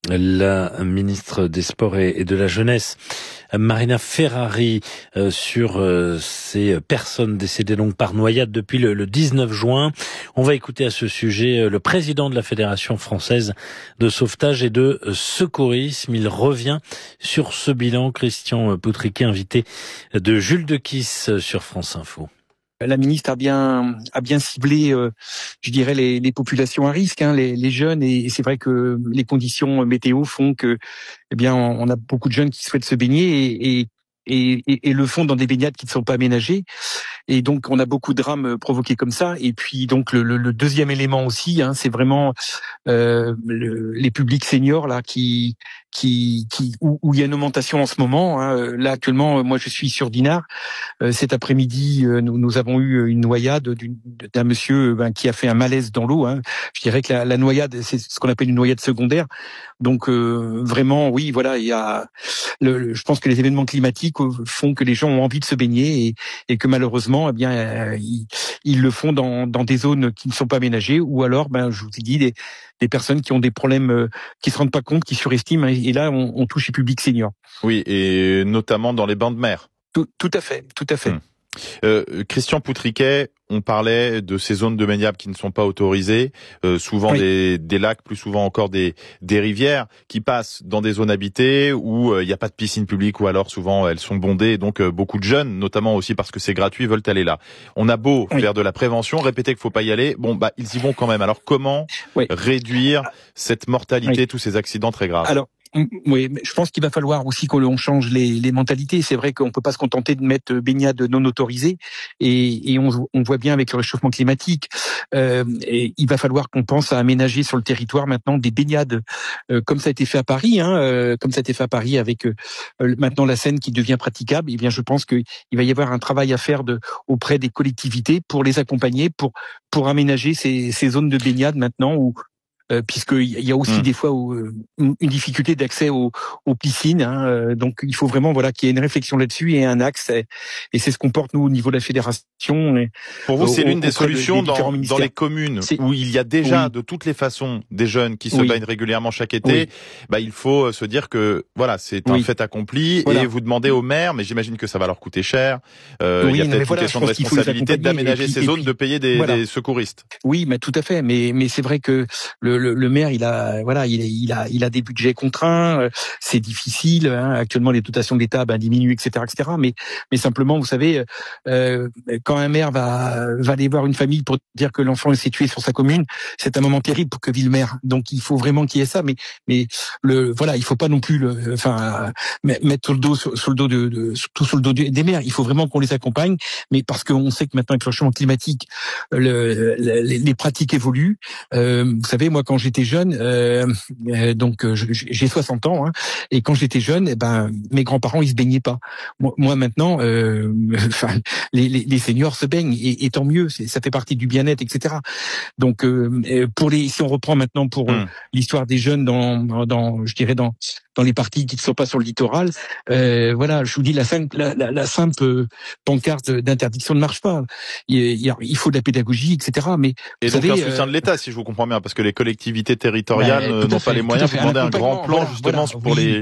La ministre des Sports et de la Jeunesse, Marina Ferrari, euh, sur euh, ces personnes décédées donc par noyade depuis le, le dix-neuf juin. On va écouter à ce sujet euh, le président de la Fédération française de sauvetage et de secourisme. Il revient sur ce bilan. Christian Poutriquet, invité de Jules Dequisse sur France Info. La ministre a bien a bien ciblé, euh, je dirais, les, les populations à risque, hein, les, les jeunes, et, et c'est vrai que les conditions météo font que, eh bien, on, on a beaucoup de jeunes qui souhaitent se baigner et, et Et, et, et le font dans des baignades qui ne sont pas aménagées. Et donc, on a beaucoup de drames provoqués comme ça. Et puis, donc, le, le, le deuxième élément aussi, hein, c'est vraiment euh, le, les publics seniors là qui qui qui où, où il y a une augmentation en ce moment. Hein. Là, actuellement, moi, je suis sur Dinard. Euh, cet après-midi, euh, nous, nous avons eu une noyade d'une, d'un monsieur ben, qui a fait un malaise dans l'eau. Hein. Je dirais que la, la noyade, c'est ce qu'on appelle une noyade secondaire. Donc, euh, vraiment, oui, voilà, il y a. Le, le, je pense que les événements climatiques font que les gens ont envie de se baigner et, et que malheureusement, eh bien, euh, ils, ils le font dans, dans des zones qui ne sont pas aménagées, ou alors, ben, je vous ai dit, des, des personnes qui ont des problèmes, euh, qui se rendent pas compte, qui surestiment. Et, et là, on, on touche les publics seniors. Oui, et notamment dans les bains de mer. Tout, tout à fait, tout à fait. Hum. Euh, Christian Poutriquet, on parlait de ces zones de baignade qui ne sont pas autorisées, euh, souvent oui. des, des lacs, plus souvent encore des, des rivières qui passent dans des zones habitées où il euh, n'y a pas de piscine publique, ou alors souvent elles sont bondées, et donc euh, beaucoup de jeunes, notamment aussi parce que c'est gratuit, veulent aller là. On a beau oui. faire de la prévention, répéter qu'il faut pas y aller, bon bah ils y vont quand même. Alors comment oui. réduire cette mortalité, oui. tous ces accidents très graves? Alors, oui, mais je pense qu'il va falloir aussi qu'on change les, les mentalités. C'est vrai qu'on peut pas se contenter de mettre baignade non autorisée, et, et on, on voit bien avec le réchauffement climatique, euh, et il va falloir qu'on pense à aménager sur le territoire maintenant des baignades, euh, comme ça a été fait à Paris, hein, euh, comme ça a été fait à Paris avec euh, maintenant la Seine qui devient praticable. Et bien, je pense qu'il va y avoir un travail à faire de, auprès des collectivités pour les accompagner, pour pour aménager ces, ces zones de baignade maintenant où Euh, puisqu'il y a aussi mmh. des fois où, euh, une difficulté d'accès aux, aux piscines. Hein, euh, donc il faut vraiment voilà qu'il y ait une réflexion là-dessus et un axe. Et, et c'est ce qu'on porte nous au niveau de la fédération. Et, Pour vous, c'est l'une des solutions de, des dans, dans les communes c'est... où il y a déjà oui. de toutes les façons des jeunes qui se oui. baignent régulièrement chaque été. Oui. Bah il faut se dire que voilà c'est un oui. fait accompli, voilà. et vous demandez aux maires, mais j'imagine que ça va leur coûter cher. Euh, oui, il y a peut-être une voilà, question de responsabilité d'aménager puis, ces zones, puis, de payer des, voilà. des secouristes. Oui, mais tout à fait. Mais mais c'est vrai que le le, le maire, il a, voilà, il, il a, il a des budgets contraints. Euh, c'est difficile. Hein, actuellement, les dotations de l'État ben, diminuent, et cetera, et cetera. Mais, mais simplement, vous savez, euh, quand un maire va, va aller voir une famille pour dire que l'enfant est situé sur sa commune, c'est un moment terrible pour que vive le maire. Donc, il faut vraiment qu'il y ait ça. Mais, mais le, voilà, il faut pas non plus le, enfin, mettre sur le dos, sur, sur le dos de, de, tout sur le dos des maires. Il faut vraiment qu'on les accompagne. Mais parce qu'on sait que maintenant, avec le changement climatique, le, le, les, les pratiques évoluent. Euh, vous savez, moi, quand j'étais jeune, euh, euh, donc j'ai soixante ans, hein, et quand j'étais jeune, eh ben, mes grands-parents, ils se baignaient pas. Moi, moi maintenant, euh, enfin, les, les, les seniors se baignent, et, et tant mieux. Ça fait partie du bien-être, et cetera. Donc, euh, pour les, si on reprend maintenant pour mmh. l'histoire des jeunes dans, dans, je dirais dans dans les parties qui ne sont pas sur le littoral, euh, voilà, je vous dis la simple, la, la, la simple pancarte d'interdiction ne marche pas. Il, il, il faut de la pédagogie, et cetera. Mais et vous donc savez, un soutien euh, de l'État, si je vous comprends bien, parce que les collectivités territoriales bah, n'ont fait, pas les moyens. Vous demandez un grand plan voilà, justement voilà, pour oui. les.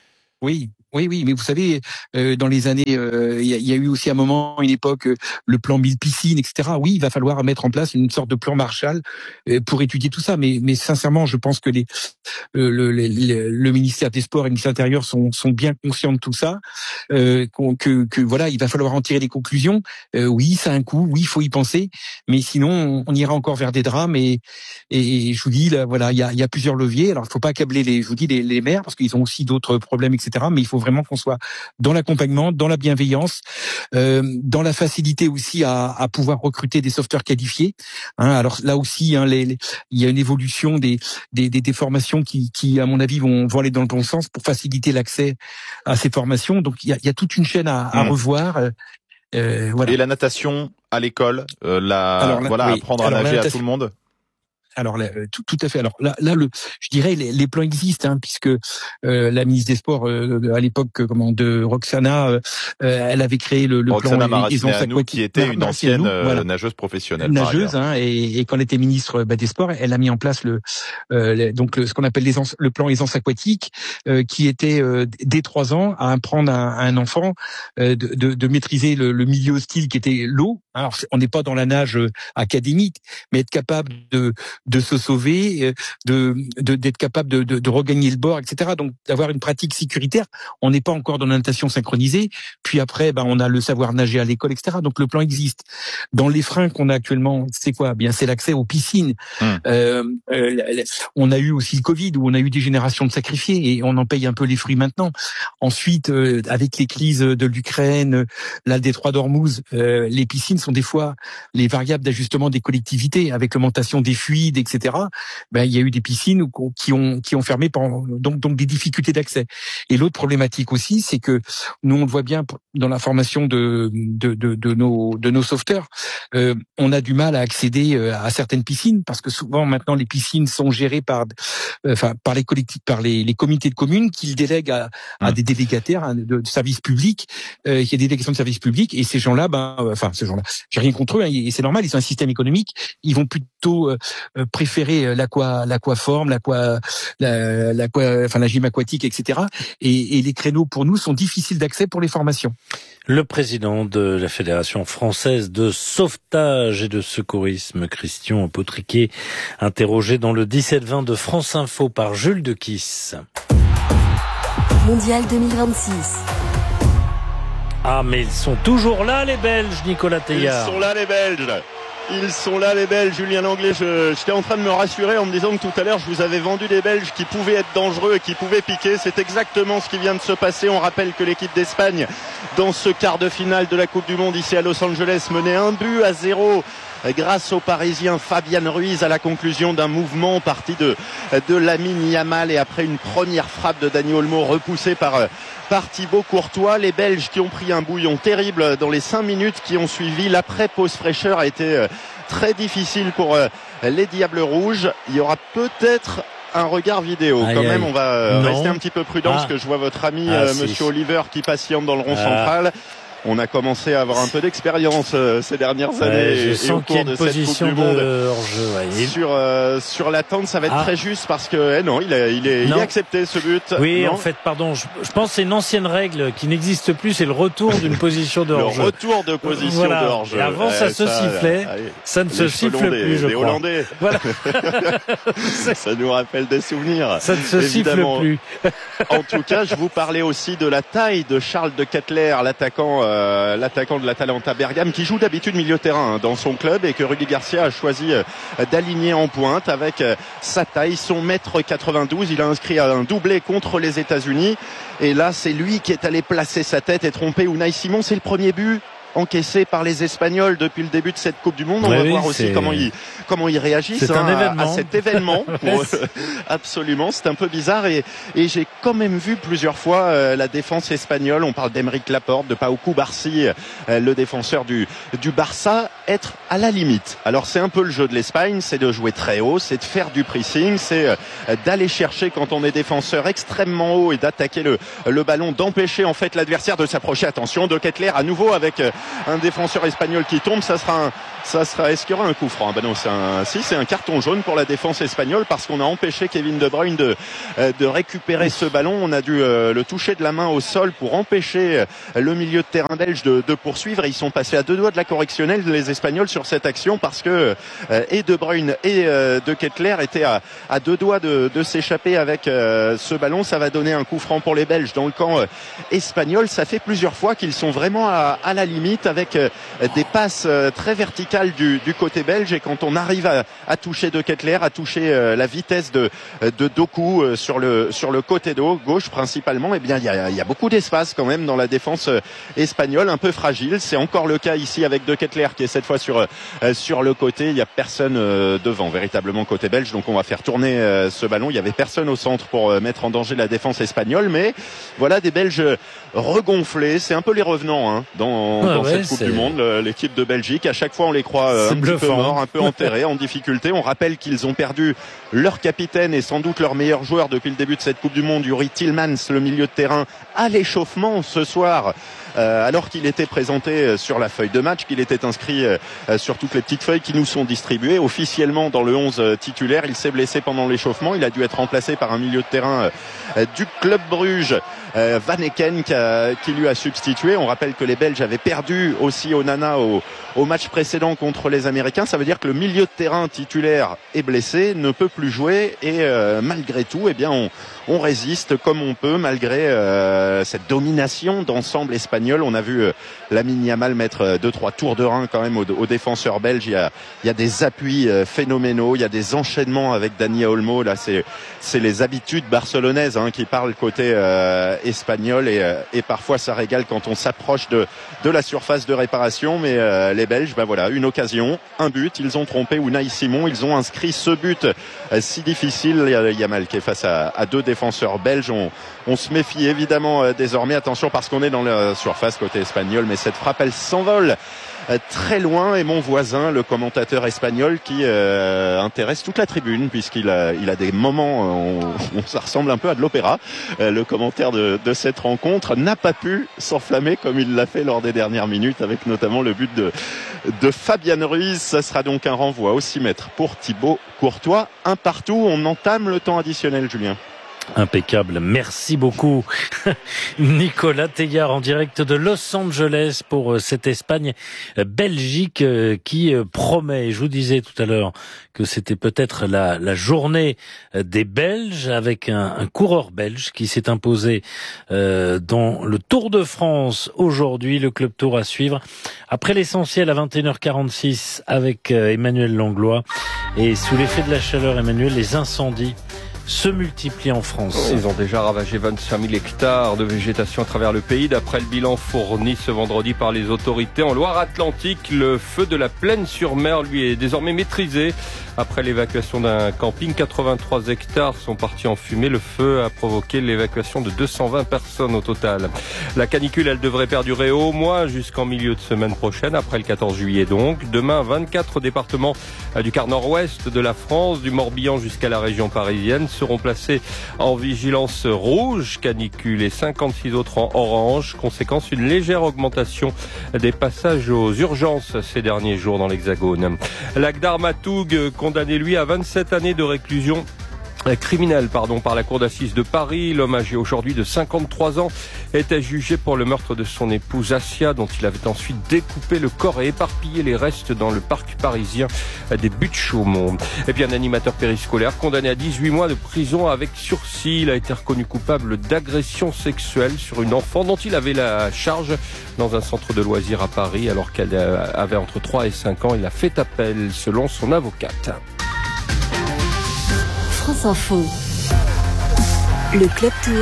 Oui. Oui, oui, mais vous savez, euh, dans les années, il euh, y, a, y a eu aussi un moment, une époque, euh, le plan mille piscines, et cetera. Oui, il va falloir mettre en place une sorte de plan Marshall euh, pour étudier tout ça. Mais, mais sincèrement, je pense que les, euh, le, le, le, le ministère des Sports et le ministère de l'Intérieur sont, sont bien conscients de tout ça. Euh, que, que voilà, il va falloir en tirer des conclusions. Euh, oui, ça a un coût. Oui, il faut y penser. Mais sinon, on, on ira encore vers des drames. Et, et je vous dis, là, voilà, il y a, y a plusieurs leviers. Alors, il faut pas accabler les, je vous dis, les, les maires parce qu'ils ont aussi d'autres problèmes, et cetera. Mais il faut vraiment qu'on soit dans l'accompagnement, dans la bienveillance, euh, dans la facilité aussi à, à pouvoir recruter des sauveteurs qualifiés. Hein, alors là aussi, hein, les, les, il y a une évolution des, des, des, des formations qui, qui, à mon avis, vont, vont aller dans le bon sens pour faciliter l'accès à ces formations. Donc il y a, il y a toute une chaîne à, à mmh. revoir. Euh, voilà. Et la natation à l'école, euh, la, alors, la, voilà, oui. apprendre à alors, nager à tout le monde. Alors là, tout, tout à fait. Alors là, là, le, je dirais les, les plans existent, hein, puisque euh, la ministre des Sports euh, à l'époque, comment, de Roxana, euh, elle avait créé le, le Roxana plan aisance aquatique, qui était une ancienne nous, voilà. nageuse professionnelle. Nageuse, hein, et, et quand elle était ministre bah, des Sports, elle a mis en place le, euh, le donc le, ce qu'on appelle l'aisance, le plan aisance aquatique, euh, qui était euh, dès trois ans à apprendre à, à un enfant euh, de, de, de maîtriser le, le milieu hostile qui était l'eau. Alors on n'est pas dans la nage académique, mais être capable de de se sauver, de, de d'être capable de, de, de regagner le bord, et cetera. Donc d'avoir une pratique sécuritaire. On n'est pas encore dans la natation synchronisée. Puis après, ben on a le savoir nager à l'école, et cetera. Donc le plan existe. Dans les freins qu'on a actuellement, c'est quoi ? Bien, c'est l'accès aux piscines. Hum. Euh, euh, on a eu aussi le Covid où on a eu des générations de sacrifiés et on en paye un peu les fruits maintenant. Ensuite, euh, avec les crises de l'Ukraine, là le détroit d'Ormuz, euh, les piscines sont des fois les variables d'ajustement des collectivités avec l'augmentation des fuites, et cetera. Ben, il y a eu des piscines qui ont qui ont fermé pendant, donc donc des difficultés d'accès. Et l'autre problématique aussi, c'est que nous on le voit bien dans la formation de de de, de nos de nos sauveteurs, euh, on a du mal à accéder à certaines piscines parce que souvent maintenant les piscines sont gérées par euh, enfin par les collectifs, par les les comités de communes qui le délèguent à, à des délégataires hein, de, de services publics. Euh, il y a des délégations de services publics et ces gens-là, ben euh, enfin ces gens-là, j'ai rien contre eux hein, et c'est normal, ils ont un système économique, ils vont plutôt euh, préférer l'aqua, l'aquaforme, l'aqua, la, l'aqua, enfin la gym aquatique, et cetera. Et, et les créneaux pour nous sont difficiles d'accès pour les formations. Le président de la Fédération française de sauvetage et de secourisme, Christian Potriquet, interrogé dans le dix-sept vingt de France Info par Jules de Kiss. Mondial deux mille vingt-six. Ah, mais ils sont toujours là, les Belges, Nicolas Teillard. Ils sont là, les Belges. Ils sont là, les Belges. Julien Langlais, je, j'étais en train de me rassurer en me disant que tout à l'heure, je vous avais vendu des Belges qui pouvaient être dangereux et qui pouvaient piquer. C'est exactement ce qui vient de se passer. On rappelle que l'équipe d'Espagne, dans ce quart de finale de la Coupe du Monde ici à Los Angeles, menait un but à zéro grâce au Parisien Fabian Ruiz à la conclusion d'un mouvement parti de, de Lamine Yamal et après une première frappe de Dani Olmo repoussée par, par Thibaut Courtois. Les Belges qui ont pris un bouillon terrible dans les cinq minutes qui ont suivi. L'après-pause fraîcheur a été très difficile pour les Diables Rouges. Il y aura peut-être un regard vidéo. Aïe, Quand aïe. même, on va non. rester un petit peu prudent ah. parce que je vois votre ami ah, euh, Monsieur si. Oliver qui patiente dans le rond ah. central. On a commencé à avoir un peu d'expérience euh, ces dernières années ouais, je et, sens et au cours de cette Coupe du Monde. Hors-jeu, ouais. Sur euh, sur l'attente, ça va être ah. très juste parce que eh non, il a il est non. il a accepté ce but. Oui, non. en fait, pardon, je, je pense que c'est une ancienne règle qui n'existe plus, c'est le retour d'une position de hors-jeu. Le retour de position voilà. de hors-jeu. Et avant, ça, ça se sifflait, ça, ça ne se siffle des, plus, je des crois. Hollandais. Voilà. Ça nous rappelle des souvenirs. Ça ne se évidemment. siffle plus. En tout cas, je vous parlais aussi de la taille de Charles de Ketelaere, l'attaquant, euh, l'attaquant de l'Atalanta Bergame, qui joue d'habitude milieu de terrain hein, dans son club et que Rudy Garcia a choisi euh, d'aligner en pointe avec euh, sa taille, son mètre quatre-vingt-douze. Il a inscrit un doublé contre les États-Unis et là, c'est lui qui est allé placer sa tête et tromper Unai Simon. C'est le premier but encaissé par les Espagnols depuis le début de cette Coupe du Monde. On ouais, va oui, voir aussi c'est... comment ils comment ils réagissent hein, à, à cet événement. Pour eux. Absolument, c'est un peu bizarre et, et j'ai quand même vu plusieurs fois euh, la défense espagnole. On parle d'Aymeric Laporte, de Pau Cubarsí, euh, le défenseur du du Barça, être à la limite. Alors c'est un peu le jeu de l'Espagne, c'est de jouer très haut, c'est de faire du pressing, c'est euh, d'aller chercher quand on est défenseur extrêmement haut et d'attaquer le le ballon, d'empêcher en fait l'adversaire de s'approcher. Attention, de Ketelaere à nouveau avec euh, un défenseur espagnol qui tombe, ça sera un, ça sera, est-ce qu'il y aura un coup franc? Ben non, c'est un, si, c'est un carton jaune pour la défense espagnole parce qu'on a empêché Kevin De Bruyne de, de récupérer ce ballon. On a dû euh, le toucher de la main au sol pour empêcher le milieu de terrain belge de, de poursuivre et ils sont passés à deux doigts de la correctionnelle, les Espagnols, sur cette action parce que euh, et De Bruyne et euh, De Ketelaere étaient à, à deux doigts de, de s'échapper avec euh, ce ballon. Ça va donner un coup franc pour les Belges dans le camp euh, espagnol. Ça fait plusieurs fois qu'ils sont vraiment à, à la limite avec euh, des passes euh, très verticales du, du côté belge et quand on arrive à, à toucher De Ketelaere, à toucher euh, la vitesse de, de Doku euh, sur le sur le côté de gauche principalement, eh bien il y a, y a beaucoup d'espace quand même dans la défense euh, espagnole, un peu fragile. C'est encore le cas ici avec De Ketelaere qui est cette fois sur euh, sur le côté. Il y a personne euh, devant véritablement côté belge, donc on va faire tourner euh, ce ballon. Il y avait personne au centre pour euh, mettre en danger la défense espagnole, mais voilà des Belges regonflés. C'est un peu les revenants hein, dans, ah dans ouais, cette Coupe c'est... du Monde. L'équipe de Belgique, à chaque fois on les croit euh, un bluffant. petit peu morts, un peu enterrés, en difficulté. On rappelle qu'ils ont perdu leur capitaine et sans doute leur meilleur joueur depuis le début de cette Coupe du Monde, Yuri Tillmans, le milieu de terrain, à l'échauffement ce soir. Euh, alors qu'il était présenté sur la feuille de match, qu'il était inscrit euh, sur toutes les petites feuilles qui nous sont distribuées. Officiellement dans le onze titulaire, il s'est blessé pendant l'échauffement. Il a dû être remplacé par un milieu de terrain euh, du Club Bruges, euh, Van Eken, qui, a, qui lui a substitué. On rappelle que les Belges avaient perdu aussi au Nana au, au match précédent contre les Américains. Ça veut dire que le milieu de terrain titulaire est blessé, ne peut plus jouer et euh, malgré tout, eh bien, on, on résiste comme on peut malgré euh, cette domination d'ensemble espagnol. On a vu euh, Lamine Yamal mettre euh, deux trois tours de rein quand même aux, aux défenseurs belges. Il y a, il y a des appuis euh, phénoménaux, il y a des enchaînements avec Dani Olmo. Là, c'est c'est les habitudes barcelonaises hein, qui parlent côté euh, espagnol et, euh, et parfois ça régale quand on s'approche de de la surface de réparation. Mais euh, les Belges, ben voilà, une occasion, un but. Ils ont trompé Unai Simon. Ils ont inscrit ce but euh, si difficile. Il y a Yamal qui est face à, à deux défenseurs belges. On, on se méfie évidemment euh, désormais. Attention parce qu'on est dans la surface côté espagnol, mais cette frappe elle s'envole euh, très loin et mon voisin, le commentateur espagnol qui euh, intéresse toute la tribune puisqu'il a, il a des moments où on, ça ressemble un peu à de l'opéra. Euh, le commentaire de, de cette rencontre n'a pas pu s'enflammer comme il l'a fait lors des dernières minutes avec notamment le but de, de Fabian Ruiz. Ça sera donc un renvoi au six mètres pour Thibaut Courtois. Un partout, on entame le temps additionnel, Julien. Impeccable, merci beaucoup Nicolas Teillard en direct de Los Angeles pour cette Espagne-Belgique qui promet. Je vous disais tout à l'heure que c'était peut-être la, la journée des Belges avec un, un coureur belge qui s'est imposé euh, dans le Tour de France aujourd'hui, le Club Tour à suivre. Après l'essentiel à vingt et une heures quarante-six avec Emmanuel Langlois et sous l'effet de la chaleur, Emmanuel, les incendies se multiplient en France. Ils ont déjà ravagé vingt-cinq mille hectares de végétation à travers le pays. D'après le bilan fourni ce vendredi par les autorités en Loire-Atlantique, le feu de la Plaine-sur-Mer, lui, est désormais maîtrisé. Après l'évacuation d'un camping, quatre-vingt-trois hectares sont partis en fumée. Le feu a provoqué l'évacuation de deux cent vingt personnes au total. La canicule, elle devrait perdurer au moins jusqu'en milieu de semaine prochaine, après le quatorze juillet donc. Demain, vingt-quatre départements du quart nord-ouest de la France, du Morbihan jusqu'à la région parisienne, seront placés en vigilance rouge canicule et cinquante-six autres en orange. Conséquence, une légère augmentation des passages aux urgences ces derniers jours dans l'Hexagone. Lakdar Matoug, condamné lui à vingt-sept années de réclusion criminel pardon, par la cour d'assises de Paris. L'homme âgé aujourd'hui de cinquante-trois ans était jugé pour le meurtre de son épouse Assia, dont il avait ensuite découpé le corps et éparpillé les restes dans le parc parisien des Buttes-Chaumont. Et puis un animateur périscolaire condamné à dix-huit mois de prison avec sursis. Il a été reconnu coupable d'agression sexuelle sur une enfant dont il avait la charge dans un centre de loisirs à Paris alors qu'elle avait entre trois et cinq ans. Il a fait appel selon son avocate. France Info. Le Club Tour.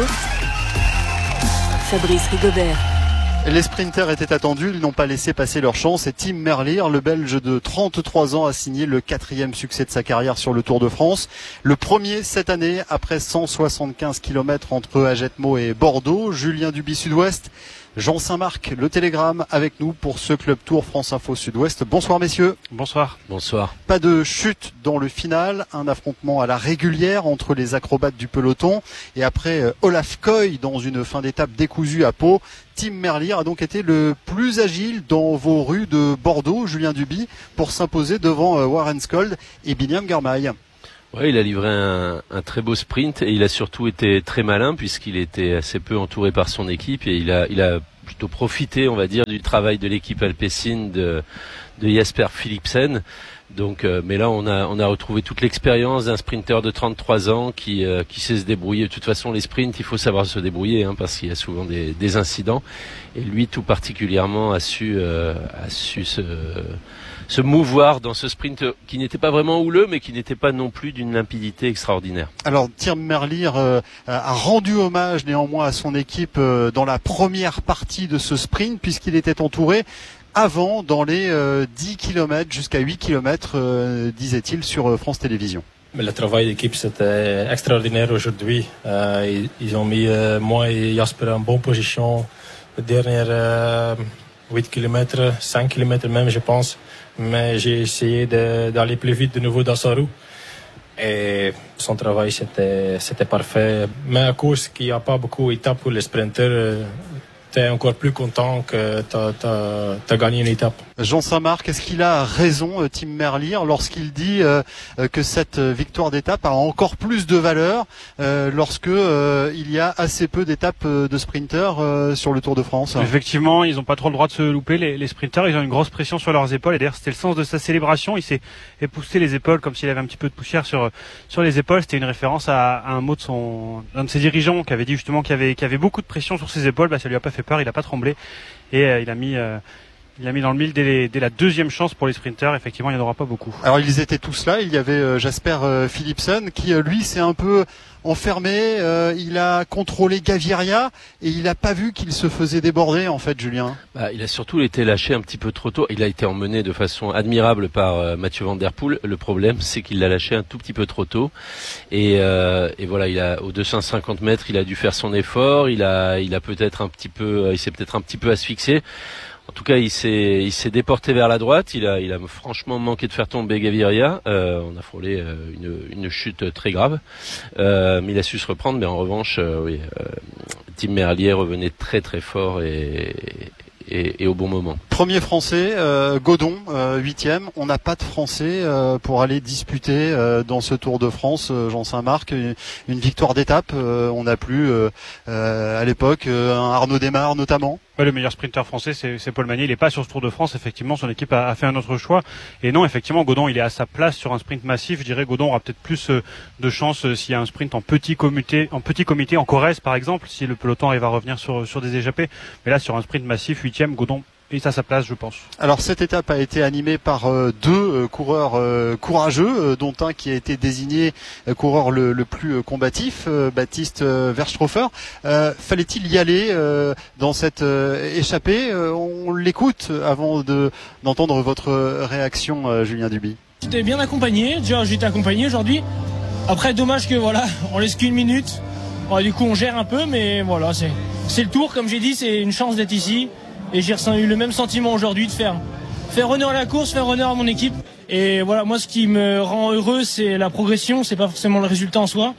Fabrice Rigobert. Les sprinters étaient attendus, ils n'ont pas laissé passer leur chance et Tim Merlier, le Belge de trente-trois ans, a signé le quatrième succès de sa carrière sur le Tour de France. Le premier cette année, après cent soixante-quinze kilomètres entre Agetmo et Bordeaux. Julien Duby Sud-Ouest, Jean Saint-Marc, le Télégramme, avec nous pour ce Club Tour France Info Sud-Ouest. Bonsoir messieurs. Bonsoir. Bonsoir. Pas de chute dans le final, un affrontement à la régulière entre les acrobates du peloton et après Olaf Koy dans une fin d'étape décousue à Pau. Tim Merlier a donc été le plus agile dans vos rues de Bordeaux, Julien Duby, pour s'imposer devant Warren Skold et Binyam Girmay. Oui, il a livré un, un très beau sprint et il a surtout été très malin puisqu'il était assez peu entouré par son équipe et il a, il a plutôt profité, on va dire, du travail de l'équipe alpecin de, de Jasper Philipsen. Donc, euh, mais là, on a, on a retrouvé toute l'expérience d'un sprinter de trente-trois ans qui, euh, qui sait se débrouiller. De toute façon, les sprints, il faut savoir se débrouiller, hein, parce qu'il y a souvent des, des incidents. Et lui, tout particulièrement, a su, euh, a su se, se mouvoir dans ce sprint qui n'était pas vraiment houleux, mais qui n'était pas non plus d'une limpidité extraordinaire. Alors, Tim Merlier euh, a rendu hommage néanmoins à son équipe euh, dans la première partie de ce sprint, puisqu'il était entouré avant dans les euh, dix kilomètres jusqu'à huit kilomètres, euh, disait-il sur euh, France Télévisions. Mais le travail d'équipe, c'était extraordinaire aujourd'hui. Euh, ils, ils ont mis euh, moi et Jasper en bonne position. Les dernières euh, huit kilomètres, cinq kilomètres même, je pense. Mais j'ai essayé de, d'aller plus vite de nouveau dans sa roue. Et son travail, c'était, c'était parfait. Mais à cause qu'il n'y a pas beaucoup d'étapes pour les sprinters, euh, t'es encore plus content que t'as, t'as, t'as gagné une étape. Jean Saint-Marc, est-ce qu'il a raison, Tim Merlier, lorsqu'il dit euh, que cette victoire d'étape a encore plus de valeur euh, lorsque euh, il y a assez peu d'étapes de sprinters euh, sur le Tour de France? Effectivement, ils n'ont pas trop le droit de se louper, les, les sprinters. Ils ont une grosse pression sur leurs épaules et d'ailleurs c'était le sens de sa célébration. Il s'est épousseté les épaules comme s'il avait un petit peu de poussière sur sur les épaules. C'était une référence à, à un mot de son un de ses dirigeants qui avait dit justement qu'il y avait, qu'il y avait beaucoup de pression sur ses épaules. Bah, ça lui a pas fait peur, il a pas tremblé et euh, il a mis euh, Il a mis dans le mille dès, les, dès la deuxième chance pour les sprinters. Effectivement, il n'y en aura pas beaucoup. Alors, ils étaient tous là. Il y avait euh, Jasper euh, Philipsen qui, euh, lui, s'est un peu enfermé. Euh, il a contrôlé Gaviria et il n'a pas vu qu'il se faisait déborder, en fait, Julien. Bah, il a surtout été lâché un petit peu trop tôt. Il a été emmené de façon admirable par euh, Mathieu Van Der Poel. Le problème, c'est qu'il l'a lâché un tout petit peu trop tôt. Et, euh, et voilà, il a, aux deux cent cinquante mètres, il a dû faire son effort. Il a, il a peut-être un petit peu, il s'est peut-être un petit peu asphyxié. En tout cas, il s'est, il s'est déporté vers la droite. Il a, il a franchement manqué de faire tomber Gaviria. Euh, on a frôlé euh, une, une chute très grave, euh, mais il a su se reprendre. Mais en revanche, euh, oui, euh, Tim Merlier revenait très très fort et, et, et au bon moment. Premier Français, euh, Godon, euh, huitième. On n'a pas de Français euh, pour aller disputer euh, dans ce Tour de France, euh, Jean Saint-Marc, une, une victoire d'étape. Euh, on n'a plus euh, euh, à l'époque euh, un Arnaud Démare notamment. Ouais, le meilleur sprinter français, c'est, c'est Paul Magnier. Il n'est pas sur ce Tour de France. Effectivement, son équipe a, a fait un autre choix. Et non, effectivement, Godon, il est à sa place sur un sprint massif. Je dirais, Godon aura peut-être plus euh, de chance euh, s'il y a un sprint en petit comité, en petit comité, en Corrèze, par exemple, si le peloton arrive à revenir sur, sur des échappées. Mais là, sur un sprint massif, huitième, Godon est à sa place, je pense. Alors, cette étape a été animée par euh, deux euh, coureurs euh, courageux, euh, dont un qui a été désigné euh, coureur le, le plus euh, combatif, euh, Baptiste euh, Verschtropher. Euh, fallait-il y aller euh, dans cette euh, échappée euh, On l'écoute avant de, d'entendre votre réaction, euh, Julien Duby. J'étais bien accompagné, déjà j'ai été accompagné aujourd'hui. Après, dommage que voilà, on laisse qu'une minute. Bon, du coup, on gère un peu, mais voilà, c'est, c'est le tour, comme j'ai dit, c'est une chance d'être ici. Et j'ai eu le même sentiment aujourd'hui de faire, faire honneur à la course, faire honneur à mon équipe. Et voilà, moi, ce qui me rend heureux, c'est la progression, c'est pas forcément le résultat en soi.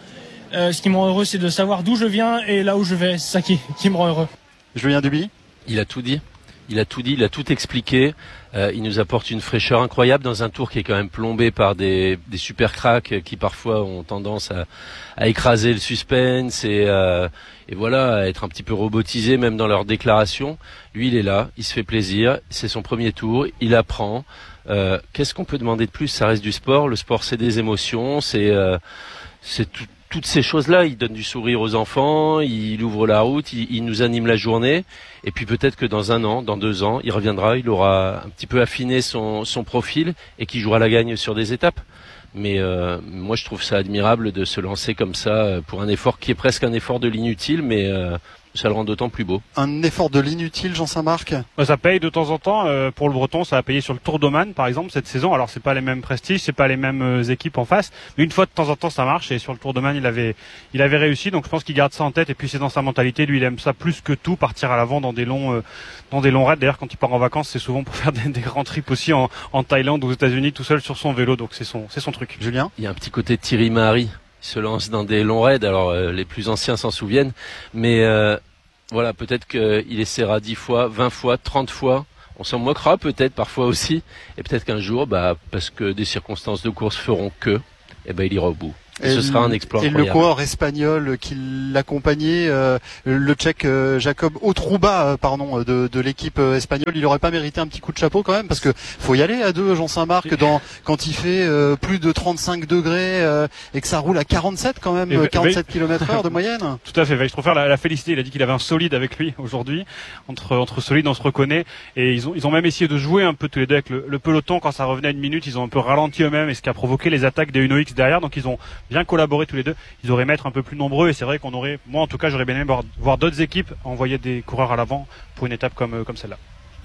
Euh, ce qui me rend heureux, c'est de savoir d'où je viens et là où je vais. C'est ça qui, qui me rend heureux. Julien Duby ? Il a tout dit. Il a tout dit, il a tout expliqué. Euh, il nous apporte une fraîcheur incroyable dans un tour qui est quand même plombé par des, des super cracks qui parfois ont tendance à, à écraser le suspense et, euh, et voilà, à être un petit peu robotisés même dans leurs déclarations. Lui, il est là, il se fait plaisir. C'est son premier tour, il apprend. Euh, qu'est-ce qu'on peut demander de plus ? Ça reste du sport. Le sport, c'est des émotions, c'est, euh, c'est tout. Toutes ces choses-là, il donne du sourire aux enfants, il ouvre la route, il, il nous anime la journée. Et puis peut-être que dans un an, dans deux ans, il reviendra, il aura un petit peu affiné son, son profil et qu'il jouera la gagne sur des étapes. Mais euh, moi, je trouve ça admirable de se lancer comme ça pour un effort qui est presque un effort de l'inutile, mais euh, ça le rend d'autant plus beau. Un effort de l'inutile, Jean Saint-Marc ? Ça paye de temps en temps. Euh, pour le Breton, ça a payé sur le Tour d'Oman, par exemple, cette saison. Alors, c'est pas les mêmes prestiges, c'est pas les mêmes euh, équipes en face. Mais une fois de temps en temps, ça marche. Et sur le Tour d'Oman, il avait, il avait réussi. Donc, je pense qu'il garde ça en tête. Et puis, c'est dans sa mentalité. Lui, il aime ça plus que tout, partir à l'avant dans des longs, euh, dans des longs raids. D'ailleurs, quand il part en vacances, c'est souvent pour faire des, des grands trips aussi en, en Thaïlande ou aux États-Unis, tout seul sur son vélo. Donc, c'est son, c'est son truc. Julien ? Il y a un petit côté de Thierry Mahary. Il se lance dans des longs raids. Alors, euh, les plus anciens s'en souviennent. Mais, euh, voilà, peut-être qu'il essaiera dix fois, vingt fois, trente fois. On s'en moquera peut-être parfois aussi. Et peut-être qu'un jour, bah, parce que des circonstances de course feront que, eh ben, il ira au bout. Et, et ce sera un exploit et incroyable. Le coureur espagnol qui l'accompagnait, euh, le Tchèque euh, Jacob Otrouba, euh, pardon, de, de l'équipe euh, espagnole, il aurait pas mérité un petit coup de chapeau quand même, parce que faut y aller à deux, Jean Saint-Marc, dans quand il fait euh, plus de trente-cinq degrés euh, et que ça roule à quarante-sept quand même, et quarante-sept kilomètres heure de moyenne. Tout à fait. Je préfère la, la féliciter. Il a dit qu'il avait un solide avec lui aujourd'hui. Entre entre solides, on se reconnaît. Et ils ont ils ont même essayé de jouer un peu tous les deux avec le, le peloton quand ça revenait à une minute. Ils ont un peu ralenti eux-mêmes, et ce qui a provoqué les attaques des Uno X derrière. Donc ils ont bien collaboré tous les deux. Ils auraient aimé être un peu plus nombreux, et c'est vrai qu'on aurait, moi en tout cas, j'aurais bien aimé voir, voir d'autres équipes envoyer des coureurs à l'avant pour une étape comme comme celle-là.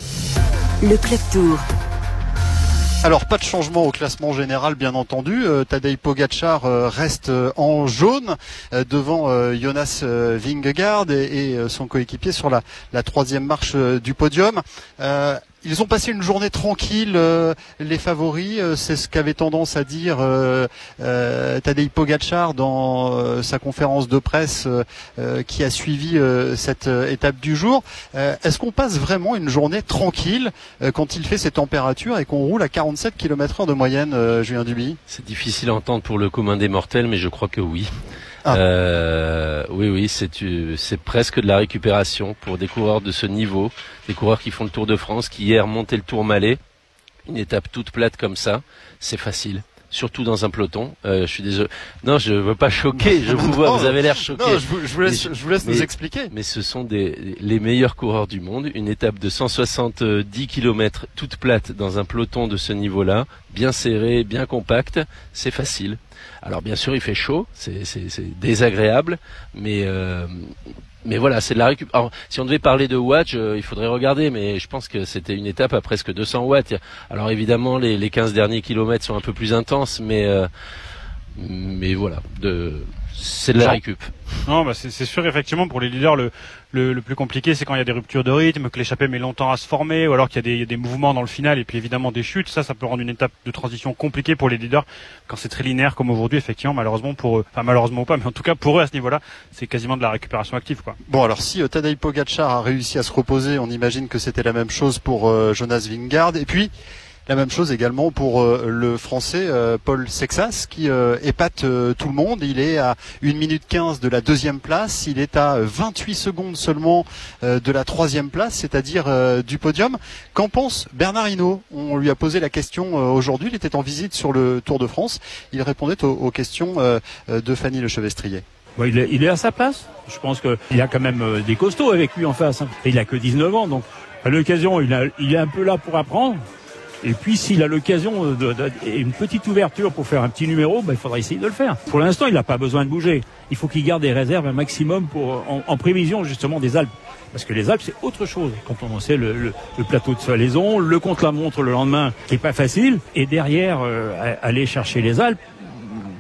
Le Club Tour. Alors, pas de changement au classement général, bien entendu. Euh, Tadej Pogačar euh, reste euh, en jaune euh, devant euh, Jonas euh, Vingegaard et, et euh, son coéquipier sur la, la troisième marche euh, du podium. Euh, Ils ont passé une journée tranquille, euh, les favoris. Euh, c'est ce qu'avait tendance à dire euh, euh, Tadej Pogačar dans euh, sa conférence de presse euh, qui a suivi euh, cette euh, étape du jour. Euh, est-ce qu'on passe vraiment une journée tranquille euh, quand il fait ces températures et qu'on roule à quarante-sept kilomètres heure de moyenne, euh, Julien Duby ? C'est difficile à entendre pour le commun des mortels, mais je crois que oui. Ah. Euh, oui, oui, c'est, c'est presque de la récupération pour des coureurs de ce niveau, des coureurs qui font le Tour de France, qui hier montaient le Tour Malais, une étape toute plate comme ça, c'est facile. Surtout dans un peloton. Euh, je suis désolé. Non, je veux pas choquer. Je vous vois, non, vous avez l'air choqué. Non, je vous, je vous laisse, mais, je vous laisse mais, nous expliquer. Mais ce sont des, les meilleurs coureurs du monde. Une étape de cent soixante-dix kilomètres toute plate dans un peloton de ce niveau-là, bien serré, bien compact, c'est facile. Alors bien sûr, il fait chaud, c'est, c'est, c'est désagréable, mais euh, mais voilà, c'est de la récup. Alors, si on devait parler de watts, euh, il faudrait regarder, mais je pense que c'était une étape à presque deux cents watts. Alors évidemment, les, les quinze derniers kilomètres sont un peu plus intenses, mais euh, mais voilà, de c'est de la récup. Non, bah c'est, c'est sûr, effectivement, pour les leaders, le, le, le plus compliqué, c'est quand il y a des ruptures de rythme, que l'échappée met longtemps à se former, ou alors qu'il y a des, il y a des mouvements dans le final, et puis évidemment des chutes. Ça, ça peut rendre une étape de transition compliquée pour les leaders, quand c'est très linéaire comme aujourd'hui, effectivement, malheureusement pour eux. Enfin, malheureusement pas, mais en tout cas pour eux, à ce niveau-là, c'est quasiment de la récupération active, quoi. Bon, alors si euh, Tadej Pogačar a réussi à se reposer, on imagine que c'était la même chose pour euh, Jonas Vingegaard, et puis la même chose également pour euh, le Français euh, Paul Sexas qui euh, épate euh, tout le monde. Il est à une minute quinze de la deuxième place. Il est à vingt-huit secondes seulement euh, de la troisième place, c'est-à-dire euh, du podium. Qu'en pense Bernard Hinault ? On lui a posé la question euh, aujourd'hui. Il était en visite sur le Tour de France. Il répondait aux, aux questions euh, de Fanny Lechevestrier. Bon, il, est, il est à sa place. Je pense qu'il y a quand même euh, des costauds avec lui en face. Et il a que dix-neuf ans. Donc à l'occasion, il, a, il est un peu là pour apprendre. Et puis s'il a l'occasion de, de, une petite ouverture pour faire un petit numéro, ben, il faudra essayer de le faire. Pour l'instant, il n'a pas besoin de bouger. Il faut qu'il garde des réserves un maximum pour, en, en prévision justement des Alpes. Parce que les Alpes, c'est autre chose. Quand on sait le, le, le plateau de Salaison, le contre-la-montre le lendemain, qui est pas facile. Et derrière, euh, aller chercher les Alpes,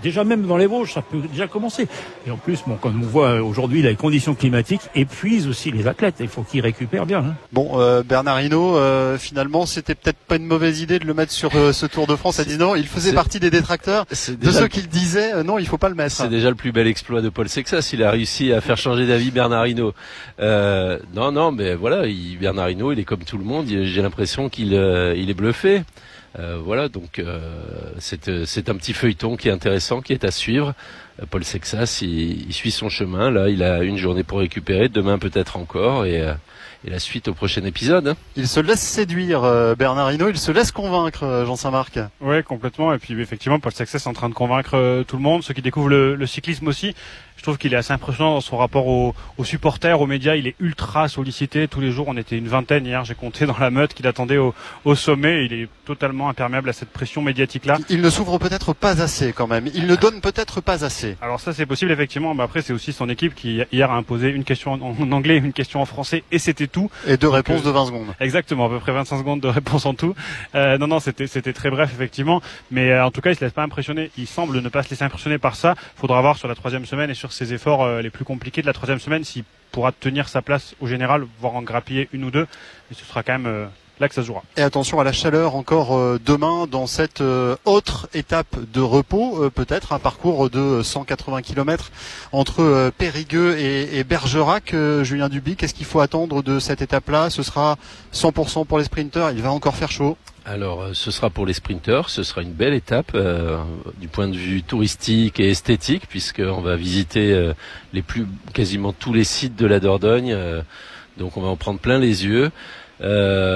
déjà même dans les Vosges, ça peut déjà commencer. Et en plus, bon, comme on voit aujourd'hui, les conditions climatiques épuisent aussi les athlètes. Il faut qu'ils récupèrent bien. Hein. Bon, euh, Bernard Hinault, euh, finalement, c'était peut-être pas une mauvaise idée de le mettre sur euh, ce Tour de France à dix-neuf ans. Il faisait partie des détracteurs de ceux qui le disaient euh, non, il faut pas le mettre. C'est déjà le plus bel exploit de Paul Sexas. Il a réussi à faire changer d'avis Bernard Hinault. Euh, non, non, mais voilà, il, Bernard Hinault, il est comme tout le monde. J'ai l'impression qu'il euh, il est bluffé. Euh, voilà, donc euh, c'est, c'est un petit feuilleton qui est intéressant, qui est à suivre. Euh, Paul Sexas, il, il suit son chemin. Là, il a une journée pour récupérer, demain peut-être encore, et, euh, et la suite au prochain épisode. Hein. Il se laisse séduire, euh, Bernard Hinault. Il se laisse convaincre, euh, Jean Saint-Marc. Oui, complètement. Et puis effectivement, Paul Sexas est en train de convaincre euh, tout le monde, ceux qui découvrent le, le cyclisme aussi. Je trouve qu'il est assez impressionnant dans son rapport aux, aux supporters, aux médias. Il est ultra sollicité. Tous les jours, on était une vingtaine. Hier, j'ai compté dans la meute qu'il attendait au, au sommet. Il est totalement imperméable à cette pression médiatique-là. Il ne s'ouvre peut-être pas assez quand même. Il ne donne peut-être pas assez. Alors ça, c'est possible effectivement. Mais après, c'est aussi son équipe qui hier a imposé une question en anglais, une question en français, et c'était tout. Et deux Donc, réponses euh, de vingt secondes. Exactement, à peu près vingt-cinq secondes de réponse en tout. Euh, non, non, c'était c'était très bref effectivement. Mais euh, en tout cas, il se laisse pas impressionner. Il semble ne pas se laisser impressionner par ça. Faudra voir sur la troisième semaine et sur ses efforts euh, les plus compliqué de la troisième semaine s'il pourra tenir sa place au général, voire en grappiller une ou deux, mais ce sera quand même euh, là que ça se jouera. Et attention à la chaleur encore euh, demain dans cette euh, autre étape de repos, euh, peut-être un parcours de cent quatre-vingts kilomètres entre euh, Périgueux et, et Bergerac. Euh, Julien Duby, qu'est-ce qu'il faut attendre de cette étape-là? Ce sera cent pour cent pour les sprinteurs, il va encore faire chaud. Alors, ce sera pour les sprinteurs, ce sera une belle étape euh, du point de vue touristique et esthétique, puisqu'on va visiter euh, les plus quasiment tous les sites de la Dordogne, euh, donc on va en prendre plein les yeux. Euh,